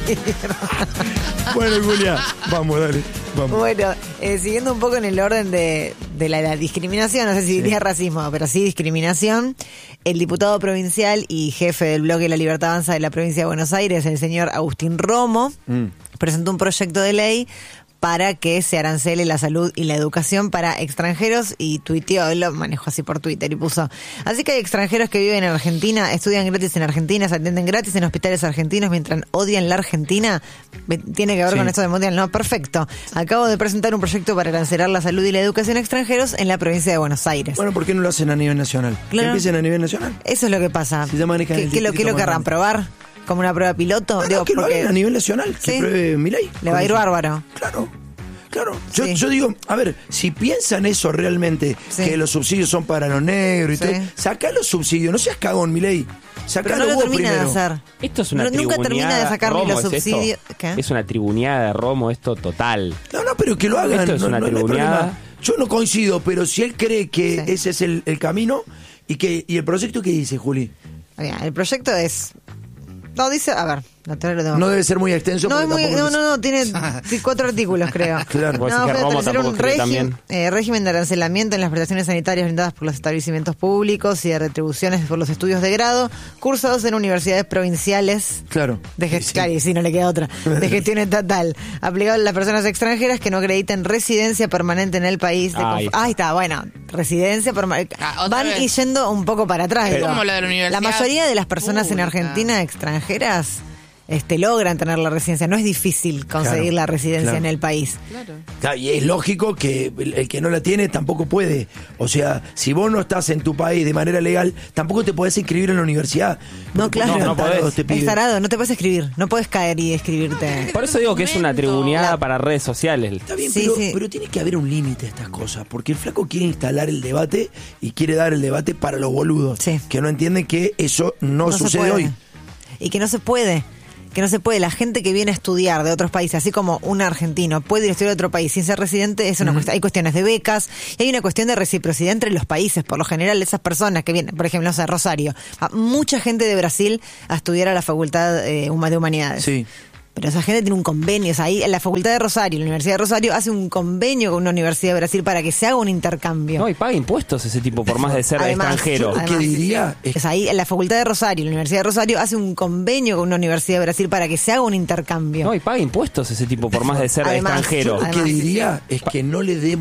Bueno, Julia, vamos, dale. Vamos. Bueno, eh, siguiendo un poco en el orden de, de la, la discriminación, no sé si diría racismo, pero sí discriminación, el diputado provincial y jefe del bloque La Libertad Avanza de la provincia de Buenos Aires, el señor Agustín Romo, mm. presentó un proyecto de ley para que se arancele la salud y la educación para extranjeros y tuiteó, lo manejó así por Twitter y puso, así que hay extranjeros que viven en Argentina, estudian gratis en Argentina, se atienden gratis en hospitales argentinos mientras odian la Argentina. Tiene que ver sí. con esto de mundial, no, perfecto. Acabo de presentar un proyecto para arancelar la salud y la educación a extranjeros en la provincia de Buenos Aires. Bueno, ¿por qué no lo hacen a nivel nacional? Claro. Que empiecen a nivel nacional. Eso es lo que pasa. Si se manejan ¿Qué, el qué, lo, ¿Qué lo querrán probar? ¿Como una prueba piloto? No, Digo, no, que porque... lo hagan a nivel nacional, que ¿Sí? pruebe Milei. Le va a ir bárbaro. Claro. Claro, yo, Sí. yo digo, a ver, si piensan eso realmente, Sí. que los subsidios son para los negros y Sí. todo, sacá los subsidios, no seas cagón, Milei. Pero Sacalo no lo vos termina primero. de hacer. Esto es una No, nunca termina de sacar ni Romo, los ¿es esto? subsidios. ¿Qué? Es una tribuneada de Romo, esto total. No, no, pero que lo hagan. Esto es no, una no, no hay tribuneada. problema. Yo no coincido, pero si él cree que Sí. ese es el, el camino y que y el proyecto, ¿qué dice, Juli? Bien, el proyecto es... No, dice, a ver, La teoría lo tengo. No debe ser muy extenso. No, es muy, tampoco no, es- no, no, tiene sí, cuatro artículos, creo. Claro. Puede ser No, que fue Roma establecer tampoco un escribe tan régimen, bien. eh, régimen de arancelamiento en las prestaciones sanitarias brindadas por los establecimientos públicos y de retribuciones por los estudios de grado cursados en universidades provinciales Claro. de gestión, y sí, no le queda otra, de gestión estatal, aplicado a las personas extranjeras que no acrediten residencia permanente en el país. De Ahí conf- está. Ahí está, bueno, residencia permanente. Ah, otra Van vez. y yendo un poco para atrás. Es digo. como la de la universidad La mayoría de las personas en pública. Argentina extranjeras este, logran tener la residencia. No es difícil conseguir Claro, la residencia claro. en el país. Claro, y es lógico que el, el que no la tiene tampoco puede. O sea, si vos no estás en tu país de manera legal, tampoco te podés inscribir en la universidad. No, Porque claro. eran No, no tarados podés. este pibe. Es tarado, no te puedes escribir, no puedes caer y escribirte. Por eso digo que es una tribuneada La- para redes sociales. Está bien, Sí, pero, sí. pero tiene que haber un límite a estas cosas, porque el flaco quiere instalar el debate y quiere dar el debate para los boludos, Sí. que no entienden que eso no, No se sucede puede. hoy. Y que no se puede. Que no se puede. La gente que viene a estudiar de otros países, así como un argentino puede ir a estudiar a otro país sin ser residente, es una cuestión. Hay cuestiones de becas y hay una cuestión de reciprocidad entre los países. Por lo general, esas personas que vienen, por ejemplo, no sé, Rosario, va mucha gente de Brasil a estudiar a la Facultad eh, Huma- de Humanidades. Sí. Pero esa gente tiene un convenio. O sea, ahí en la Facultad de Rosario, la Universidad de Rosario, hace un convenio con una universidad de Brasil para que se haga un intercambio. No, y paga impuestos ese tipo por más de ser Además, extranjero. además, ¿Qué diría? O sea, ahí en la Facultad de Rosario, la Universidad de Rosario, hace un convenio con una universidad de Brasil para que se haga un intercambio. No, y paga impuestos ese tipo por más de ser Además, extranjero. Lo que Además- diría es que no le dé